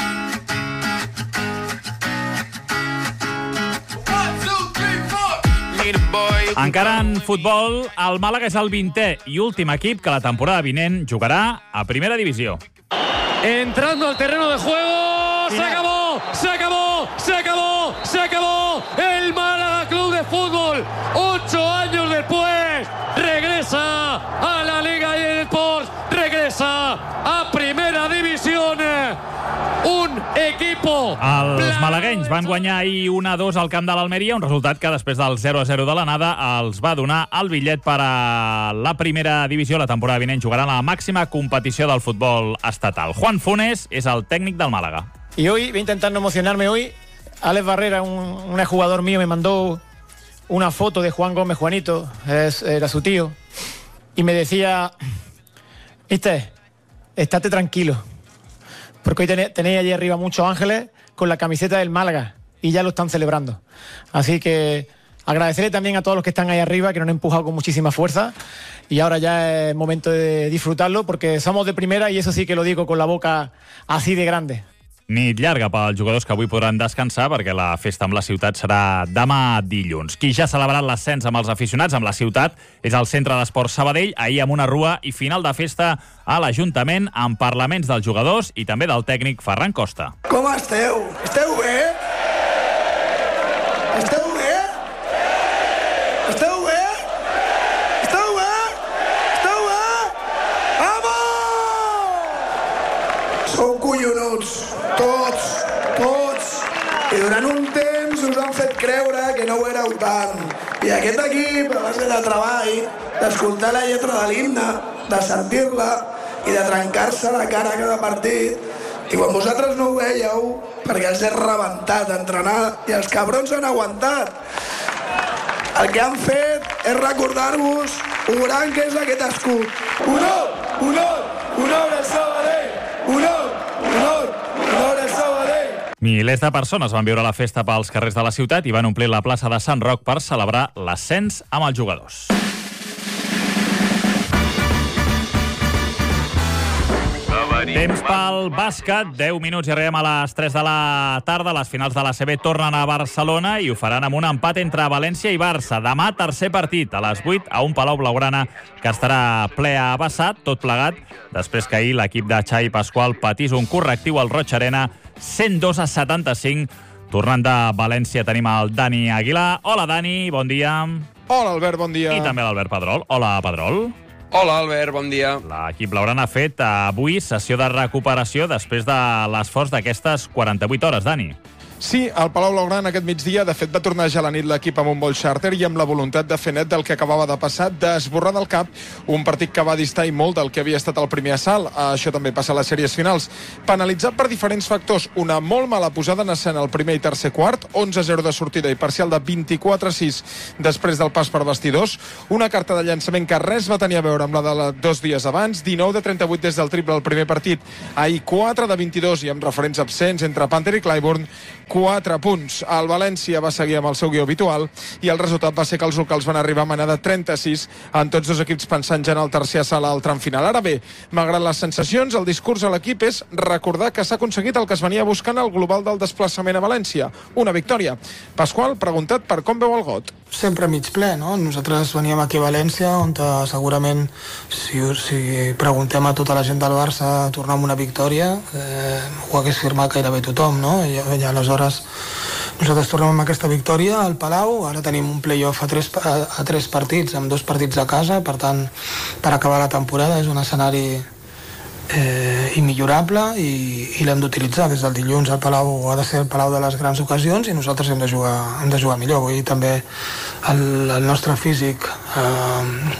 Encara en futbol, el Màlaga és el vintè i últim equip que la temporada vinent jugarà a Primera Divisió. Entrando al terreno de juego, se acabó, se acabó, se acabó, se acabó. El Málaga Club de Fútbol, ocho años después, regresa a la Liga eSports, regresa a Primera División. Un equipo... Els malaguenys van guanyar ahir un a dos al camp de l'Almeria, un resultat que després del zero a zero de l'anada els va donar el bitllet per a la Primera Divisió. La temporada vinent jugaran a la màxima competició del futbol estatal. Juan Funes és el tècnic del Málaga. Y hoy, voy a intentar no emocionarme hoy, Alex Barrera, un, un jugador mío, me mandó una foto de Juan Gómez, Juanito, es, era su tío, y me decía, viste, estate tranquilo, porque hoy tenéis, tenéis allí arriba muchos ángeles con la camiseta del Málaga y ya lo están celebrando. Así que agradecerle también a todos los que están ahí arriba, que nos han empujado con muchísima fuerza, y ahora ya es momento de disfrutarlo porque somos de primera y eso sí que lo digo con la boca así de grande. Nit llarga pels jugadors que avui podran descansar perquè la festa amb la ciutat serà demà dilluns. Qui ja ha celebrat l'ascens amb els aficionats amb la ciutat és el Centre d'Esports Sabadell, ahir amb una rua i final de festa a l'Ajuntament amb parlaments dels jugadors i també del tècnic Ferran Costa. Com esteu? Esteu bé? Esteu bé? Esteu bé? Esteu bé? Esteu bé? Vamos! Sou collonuts. Tots, tots, i durant un temps us han fet creure que no ho éreu tant. I aquest equip, a base de treball, d'escoltar la lletra de l'himne, de sentir-la i de trencar-se la cara a cada partit, i quan vosaltres no ho veieu, perquè els he rebentat a entrenar i els cabrons han aguantat. El que han fet és recordar-vos un gran que és aquest escut. Honor, honor, honor al Sabadell, honor, honor, honor al Sabadell. Milers de persones van viure la festa pels carrers de la ciutat i van omplir la plaça de Sant Roc per celebrar l'ascens amb els jugadors. Temps pel bàsquet, deu minuts i arribem a les tres de la tarda. Les finals de la C B tornen a Barcelona i ho faran amb un empat entre València i Barça. Demà, tercer partit, a les vuit, a un Palau Blaugrana que estarà ple abassat, tot plegat, després que ahir l'equip de Xavi Pasqual patís un correctiu al Roig Arena, cent dos a setanta-cinc, Tornant de València tenim el Dani Aguilar. Hola, Dani, bon dia. Hola, Albert, bon dia. I també l'Albert Pedrol. Hola, Pedrol. Hola, Albert, bon dia. L'equip blaugrana ha fet avui sessió de recuperació després de l'esforç d'aquestes quaranta-vuit hores, Dani. Sí, al Palau Blaugrana aquest migdia, de fet, va tornar ja a la nit l'equip amb un vol xàrter i amb la voluntat de fer net del que acabava de passar, d'esborrar del cap un partit que va distar i molt del que havia estat el primer assalt. Això també passa a les sèries finals. Penalitzat per diferents factors, una molt mala posada en escena al primer i tercer quart, onze a zero de sortida i parcial de vint-i-quatre a sis després del pas per vestidors, una carta de llançament que res va tenir a veure amb la de dos dies abans, dinou de trenta-vuit des del triple al primer partit, ahir quatre de vint-i-dos i amb referents absents entre Panther i Clyburn, quatre punts. El València va seguir amb el seu guió habitual i el resultat va ser que els locals van arribar a manar de trenta-sis en tots dos equips pensant ja en el tercer assalt al tram final. Ara bé, malgrat les sensacions, el discurs a l'equip és recordar que s'ha aconseguit el que es venia buscant al global del desplaçament a València, una victòria. Pasqual, preguntat per com veu el got. Sempre mig ple, no? Nosaltres veníem aquí a València, on segurament, si, si preguntem a tota la gent del Barça tornar amb una victòria, eh, ho hagués firmat gairebé tothom, no? I, i aleshores nosaltres tornem amb aquesta victòria al Palau, ara tenim un play-off a tres, a, a tres partits, amb dos partits a casa, per tant, per acabar la temporada és un escenari eh, immillorable i, i l'hem d'utilitzar. Des del dilluns al Palau ha de ser el Palau de les grans ocasions i nosaltres hem de jugar, hem de jugar millor. Avui també el, el nostre físic eh,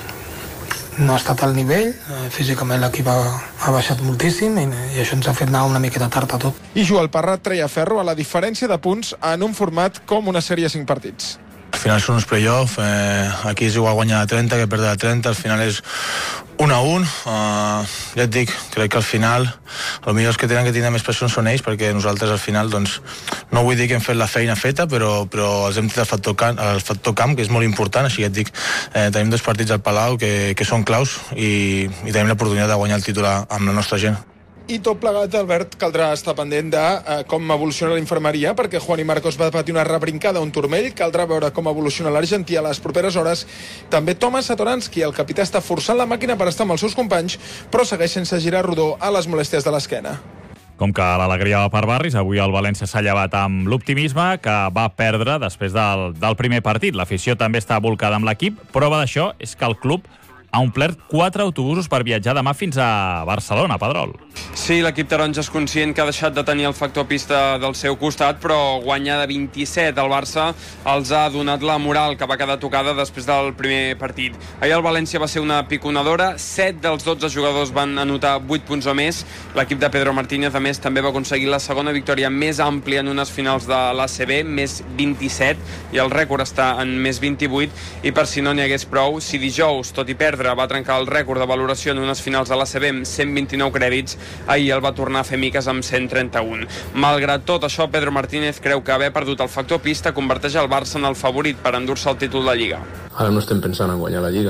no ha estat al nivell, eh, físicament l'equip ha, ha baixat moltíssim i, i això ens ha fet anar una miqueta tard a tot. I Joel Parrat treia ferro a la diferència de punts en un format com una sèrie de cinc partits. Al final són uns play-off, eh, aquí és igual guanyar a trenta que perdre a trenta, al final és un a un, uh, ja et dic, crec que al final el millor que tenen que tindre més pressió són ells, perquè nosaltres al final, doncs, no vull dir que hem fet la feina feta, però, però els hem tret el factor, camp, el factor camp, que és molt important, així que et dic, eh, tenim dos partits al Palau que, que són claus i, i tenim l'oportunitat de guanyar el títol amb la nostra gent. I tot plegat, Albert, caldrà estar pendent de eh, com evoluciona la infermeria, perquè Juan i Marcos va patir una rebrincada a un turmell. Caldrà veure com evoluciona l'argentí a les properes hores. També Tomas Satoranski, el capità, està forçant la màquina per estar amb els seus companys, però segueix sense girar rodó a les molèsties de l'esquena. Com que l'alegria va per barris, avui el València s'ha llevat amb l'optimisme que va perdre després del, del primer partit. L'afició també està volcada amb l'equip. Prova d'això és que el club ha omplert quatre autobusos per viatjar demà fins a Barcelona, Pedrol. Sí, l'equip taronja és conscient que ha deixat de tenir el factor pista del seu costat, però guanyar de vint-i-set al Barça els ha donat la moral que va quedar tocada després del primer partit. Ahir el València va ser una piconadora, set dels dotze jugadors van anotar vuit punts o més. L'equip de Pedro Martínez, a més, també va aconseguir la segona victòria més àmplia en unes finals de l'A C B, més vint-i-set, i el rècord està en més vint-i-vuit, i per si no n'hi hagués prou, si dijous, tot i perdre, va trencar el rècord de valoració en unes finals de l'A C B amb cent vint-i-nou crèdits, ahir el va tornar a fer miques amb cent trenta-un. Malgrat tot això, Pedro Martínez creu que haver perdut el factor pista converteix el Barça en el favorit per endur-se el títol de Lliga. Ara no estem pensant en guanyar la Lliga.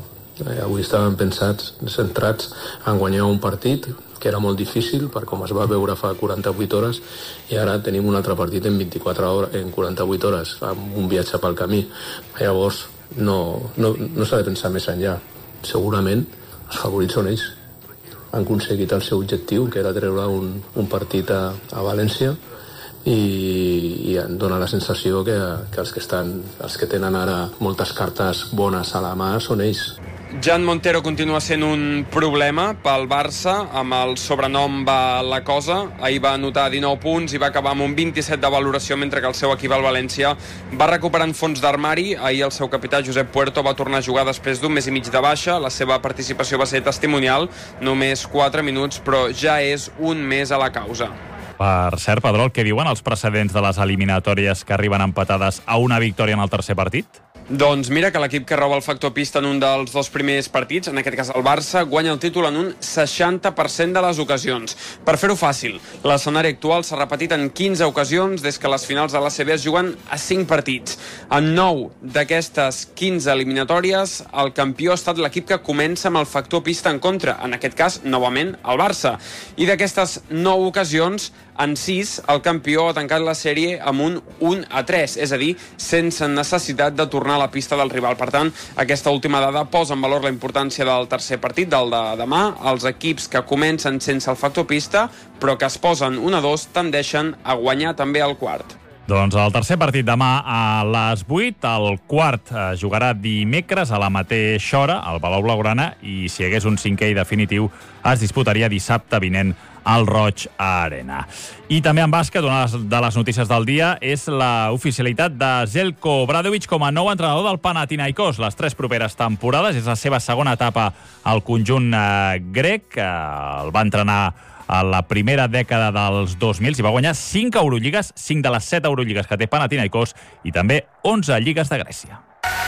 Eh, avui estàvem pensats, centrats en guanyar un partit que era molt difícil per com es va veure fa quaranta-vuit hores, i ara tenim un altre partit en vint-i-quatre hores, en quaranta-vuit hores, amb un viatge pel camí. Llavors, no, no, no s'ha de pensar més enllà. Segurament els favorits són ells. Han aconseguit el seu objectiu, que era treure un, un partit a, a València, i, i em dona la sensació que, que, els que estan, els que tenen ara moltes cartes bones a la mà són ells. Jan Montero continua sent un problema pel Barça, amb el sobrenom va la cosa. Ahir va anotar dinou punts i va acabar amb un vint-i-set de valoració, mentre que el seu equip al València va recuperant fons d'armari. Ahir el seu capità Josep Puerto va tornar a jugar després d'un mes i mig de baixa. La seva participació va ser testimonial, només quatre minuts, però ja és un mes a la causa. Per cert, Pedrol, què diuen els precedents de les eliminatòries que arriben empatades a una victòria en el tercer partit? Doncs mira que l'equip que roba el factor pista en un dels dos primers partits, en aquest cas el Barça, guanya el títol en un seixanta per cent de les ocasions. Per fer-ho fàcil, l'escenari actual s'ha repetit en quinze ocasions des que les finals de l'A C B es juguen a cinc partits. En nou d'aquestes quinze eliminatòries, el campió ha estat l'equip que comença amb el factor pista en contra, en aquest cas, novament, el Barça. I d'aquestes nou ocasions, en sis, el campió ha tancat la sèrie amb un un a tres, és a dir, sense necessitat de tornar a la pista del rival. Per tant, aquesta última dada posa en valor la importància del tercer partit, del de demà. Els equips que comencen sense el factor pista, però que es posen un a dos, tendeixen a guanyar també el quart. Doncs el tercer partit demà a les vuit, el quart jugarà dimecres a la mateixa hora al Palau Blaugrana i si hi hagués un cinquè i definitiu es disputaria dissabte vinent al Roig Arena. I també en bàsquet, una de les notícies del dia és la oficialitat de Željko Obradović com a nou entrenador del Panathinaikos. Les tres properes temporades és la seva segona etapa al conjunt eh, grec. Eh, el va entrenar a la primera dècada dels dos mil i va guanyar cinc Eurolligues, cinc de les set Eurolligues que té Panathinaikos i també onze lligues de Grècia.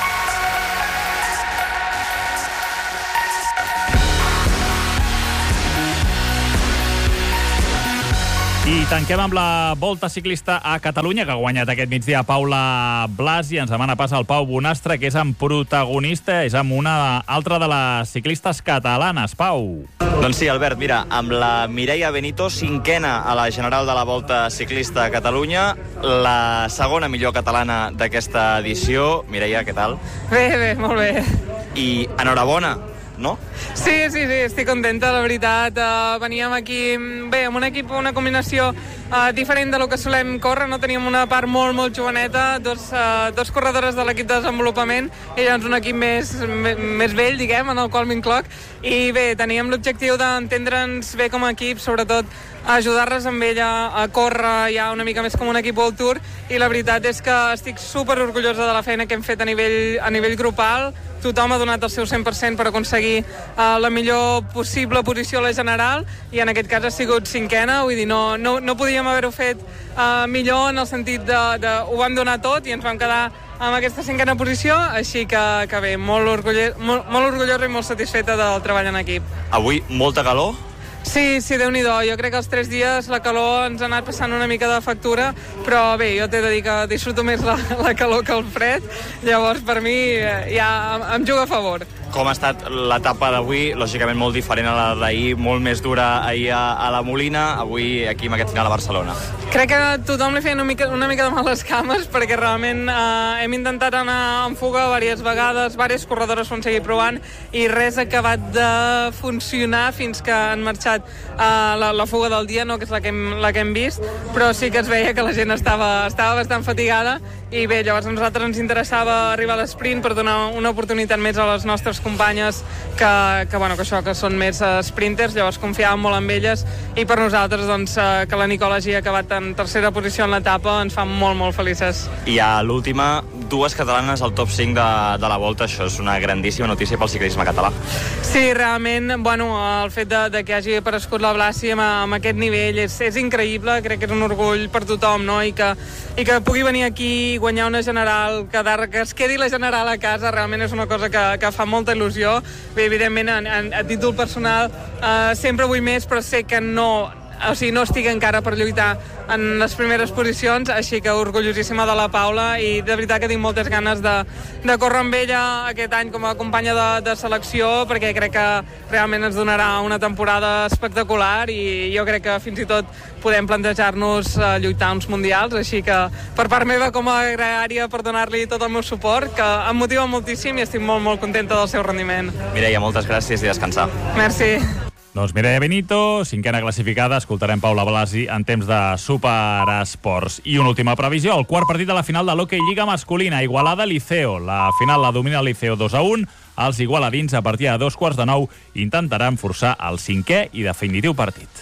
I tanquem amb la Volta Ciclista a Catalunya, que ha guanyat aquest migdia Paula Blasi. Ens demana pas al Pau Bonastre, que és en protagonista, és amb una altra de les ciclistes catalanes. Pau. Doncs sí, Albert, mira, amb la Mireia Benito, cinquena a la general de la Volta Ciclista a Catalunya, la segona millor catalana d'aquesta edició. Mireia, què tal? Bé, bé, molt bé. I enhorabona, no? Sí, sí, sí, estic contenta, la veritat. Uh, veníem aquí, bé, amb un equip, una combinació uh, diferent de lo que solem córrer, no? Teníem una part molt, molt joveneta, dos, uh, dos corredores de l'equip de desenvolupament, i llavors un equip més, més vell, diguem, en el qual m'incloc, i bé, teníem l'objectiu d'entendre'ns bé com a equip, sobretot ajudar-les amb ella a córrer ja una mica més com un equip World Tour, i la veritat és que estic super orgullosa de la feina que hem fet a nivell, a nivell grupal. Tothom ha donat el seu cent per cent per aconseguir uh, la millor possible posició a la general, i en aquest cas ha sigut cinquena, vull dir, no, no, no podíem haver-ho fet uh, millor en el sentit de, de ho vam donar tot i ens vam quedar amb aquesta cinquena posició, així que, que bé, molt, orgullós, molt, molt orgullosa i molt satisfeta del treball en equip. Avui molta calor? Sí, sí, Déu-n'hi-do. Jo crec que els tres dies la calor ens ha anat passant una mica de factura, però bé, jo t'he de dir que disfruto més la, la calor que el fred, llavors per mi ja em juga a favor. Com ha estat l'etapa d'avui? Lògicament molt diferent a la d'ahir, molt més dura ahir a, a la Molina, avui aquí amb aquest final a Barcelona. Crec que tothom li feia una mica, una mica de mal les cames, perquè realment eh, hem intentat anar en fuga diverses vegades, diverses corredores ho han seguit provant, i res ha acabat de funcionar fins que han marxat eh, la, la fuga del dia, no, que és la que, hem, la que hem vist, però sí que es veia que la gent estava, estava bastant fatigada, i bé, llavors a nosaltres ens interessava arribar a l'esprint per donar una oportunitat més a les nostres companyes que, que, bueno, que això, que són més uh, sprinters, llavors confiàvem molt en elles, i per nosaltres doncs, uh, que la Nicola hagi acabat en tercera posició en l'etapa ens fa molt, molt felices. I a l'última, dues catalanes al top cinc de, de la Volta, això és una grandíssima notícia pel ciclisme català. Sí, realment, bueno, el fet de, de que hagi aparegut la Blasi amb, amb aquest nivell és, és increïble, crec que és un orgull per tothom, no? I que, i que pugui venir aquí, guanyar una general, quedar, que es quedi la general a casa, realment és una cosa que, que fa molta il·lusió. Bé, evidentment, a, a, a títol personal, eh, sempre vull més, però sé que no, o sigui, no estic encara per lluitar en les primeres posicions, així que orgullosíssima de la Paula, i de veritat que tinc moltes ganes de, de córrer amb ella aquest any com a companya de, de selecció, perquè crec que realment ens donarà una temporada espectacular, i jo crec que fins i tot podem plantejar-nos uh, lluitar uns mundials, així que per part meva com a gregària per donar-li tot el meu suport, que em motiva moltíssim i estic molt, molt contenta del seu rendiment. Mireia, moltes gràcies i descansar. Merci. Doncs Mireia Benito, cinquena classificada, escoltarem Paula Blasi en temps de Superesports. I una última previsió, el quart partit de la final de l'Hockey Lliga masculina, Igualada-Liceo. La final la domina el Liceo dos a un, els igualadins a partir de dos quarts de nou intentaran forçar el cinquè i definitiu partit.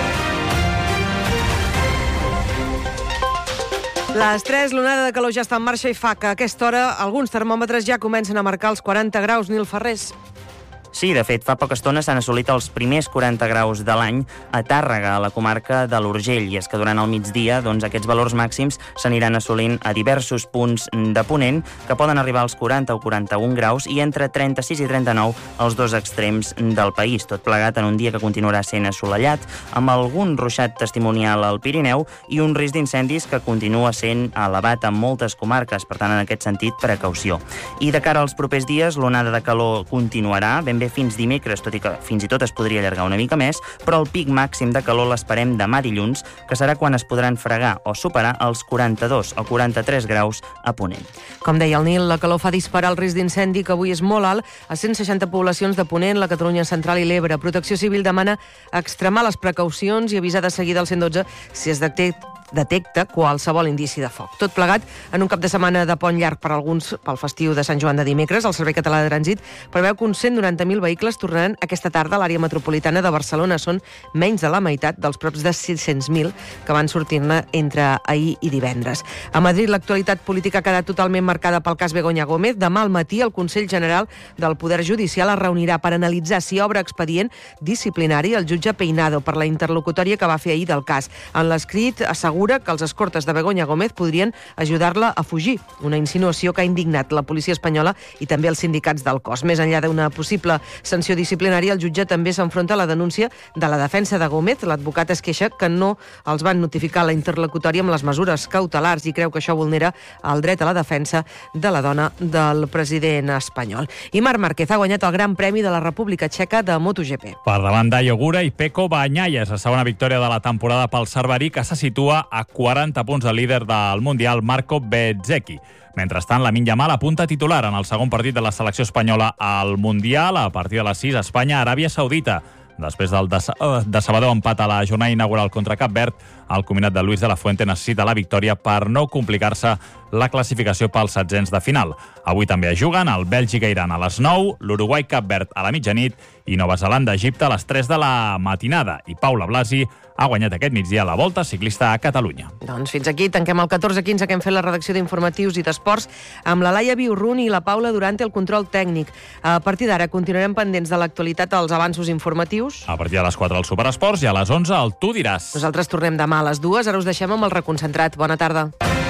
Les tres, l'onada de calor ja està en marxa i fa que a aquesta hora alguns termòmetres ja comencen a marcar els quaranta graus. Nil Ferrés. Sí, de fet, fa poca estona s'han assolit els primers quaranta graus de l'any a Tàrrega, a la comarca de l'Urgell, i és que durant el migdia doncs, aquests valors màxims s'aniran assolint a diversos punts de Ponent, que poden arribar als quaranta o quaranta-un graus, i entre trenta-sis i trenta-nou als dos extrems del país, tot plegat en un dia que continuarà sent assolellat, amb algun ruixat testimonial al Pirineu i un risc d'incendis que continua sent elevat en moltes comarques, per tant, en aquest sentit, precaució. I de cara als propers dies, l'onada de calor continuarà, ben bé fins dimecres, tot i que fins i tot es podria allargar una mica més, però el pic màxim de calor l'esperem demà dilluns, que serà quan es podran fregar o superar els quaranta-dos o quaranta-tres graus a Ponent. Com deia el Nil, la calor fa disparar el risc d'incendi, que avui és molt alt, a cent seixanta poblacions de Ponent, la Catalunya Central i l'Ebre. Protecció Civil demana extremar les precaucions i avisar de seguida al cent dotze si es detecta detecta qualsevol indici de foc. Tot plegat en un cap de setmana de pont llarg per alguns pel festiu de Sant Joan de dimecres. El Servei Català de Trànsit preveu que uns cent noranta mil vehicles tornaran aquesta tarda a l'àrea metropolitana de Barcelona. Són menys de la meitat dels props de sis-cents mil que van sortir-ne entre ahir i divendres. A Madrid l'actualitat política ha quedat totalment marcada pel cas Begoña Gómez. Demà al matí el Consell General del Poder Judicial es reunirà per analitzar si obre expedient disciplinari el jutge Peinado per la interlocutòria que va fer ahir del cas. En l'escrit assegura que els escortes de Begoña Gómez podrien ajudar-la a fugir, una insinuació que ha indignat la policia espanyola i també els sindicats del cos. Més enllà d'una possible sanció disciplinària, el jutge també s'enfronta a la denúncia de la defensa de Gómez. L'advocat es queixa que no els van notificar la interlocutòria amb les mesures cautelars i creu que això vulnera el dret a la defensa de la dona del president espanyol. I Marc Márquez ha guanyat el Gran Premi de la República Txeca de MotoGP. Per davant d'Ayo Gura i Pecco Bagnaia, la segona victòria de la temporada pel cerverí, que se situa a quaranta punts del líder del Mundial, Marco Bezzecchi. Mentrestant, Lamine Yamal apunta titular en el segon partit de la selecció espanyola al Mundial, a partir de les sis, Espanya-Aràbia Saudita. Després del decebedor empat a la jornada inaugural contra Cap Verd, el combinat de Luis de la Fuente necessita la victòria per no complicar-se la classificació pels setzents de final. Avui també juguen el Bèlgica-Iran a les nou, l'Uruguai-Cap Verd a la mitjanit i Nova Zelanda-Egipte a les tres de la matinada. I Paula Blasi ha guanyat aquest migdia la Volta Ciclista a Catalunya. Doncs fins aquí tanquem el catorze quinze que hem fet la redacció d'informatius i d'esports amb la Laia Biurrun i la Paula Durante el control tècnic. A partir d'ara continuarem pendents de l'actualitat als avanços informatius. A partir de les quatre al Superesports i a les onze el Tu diràs. Nosaltres tornem demà a les dues. Ara us deixem amb el reconcentrat. Bona tarda.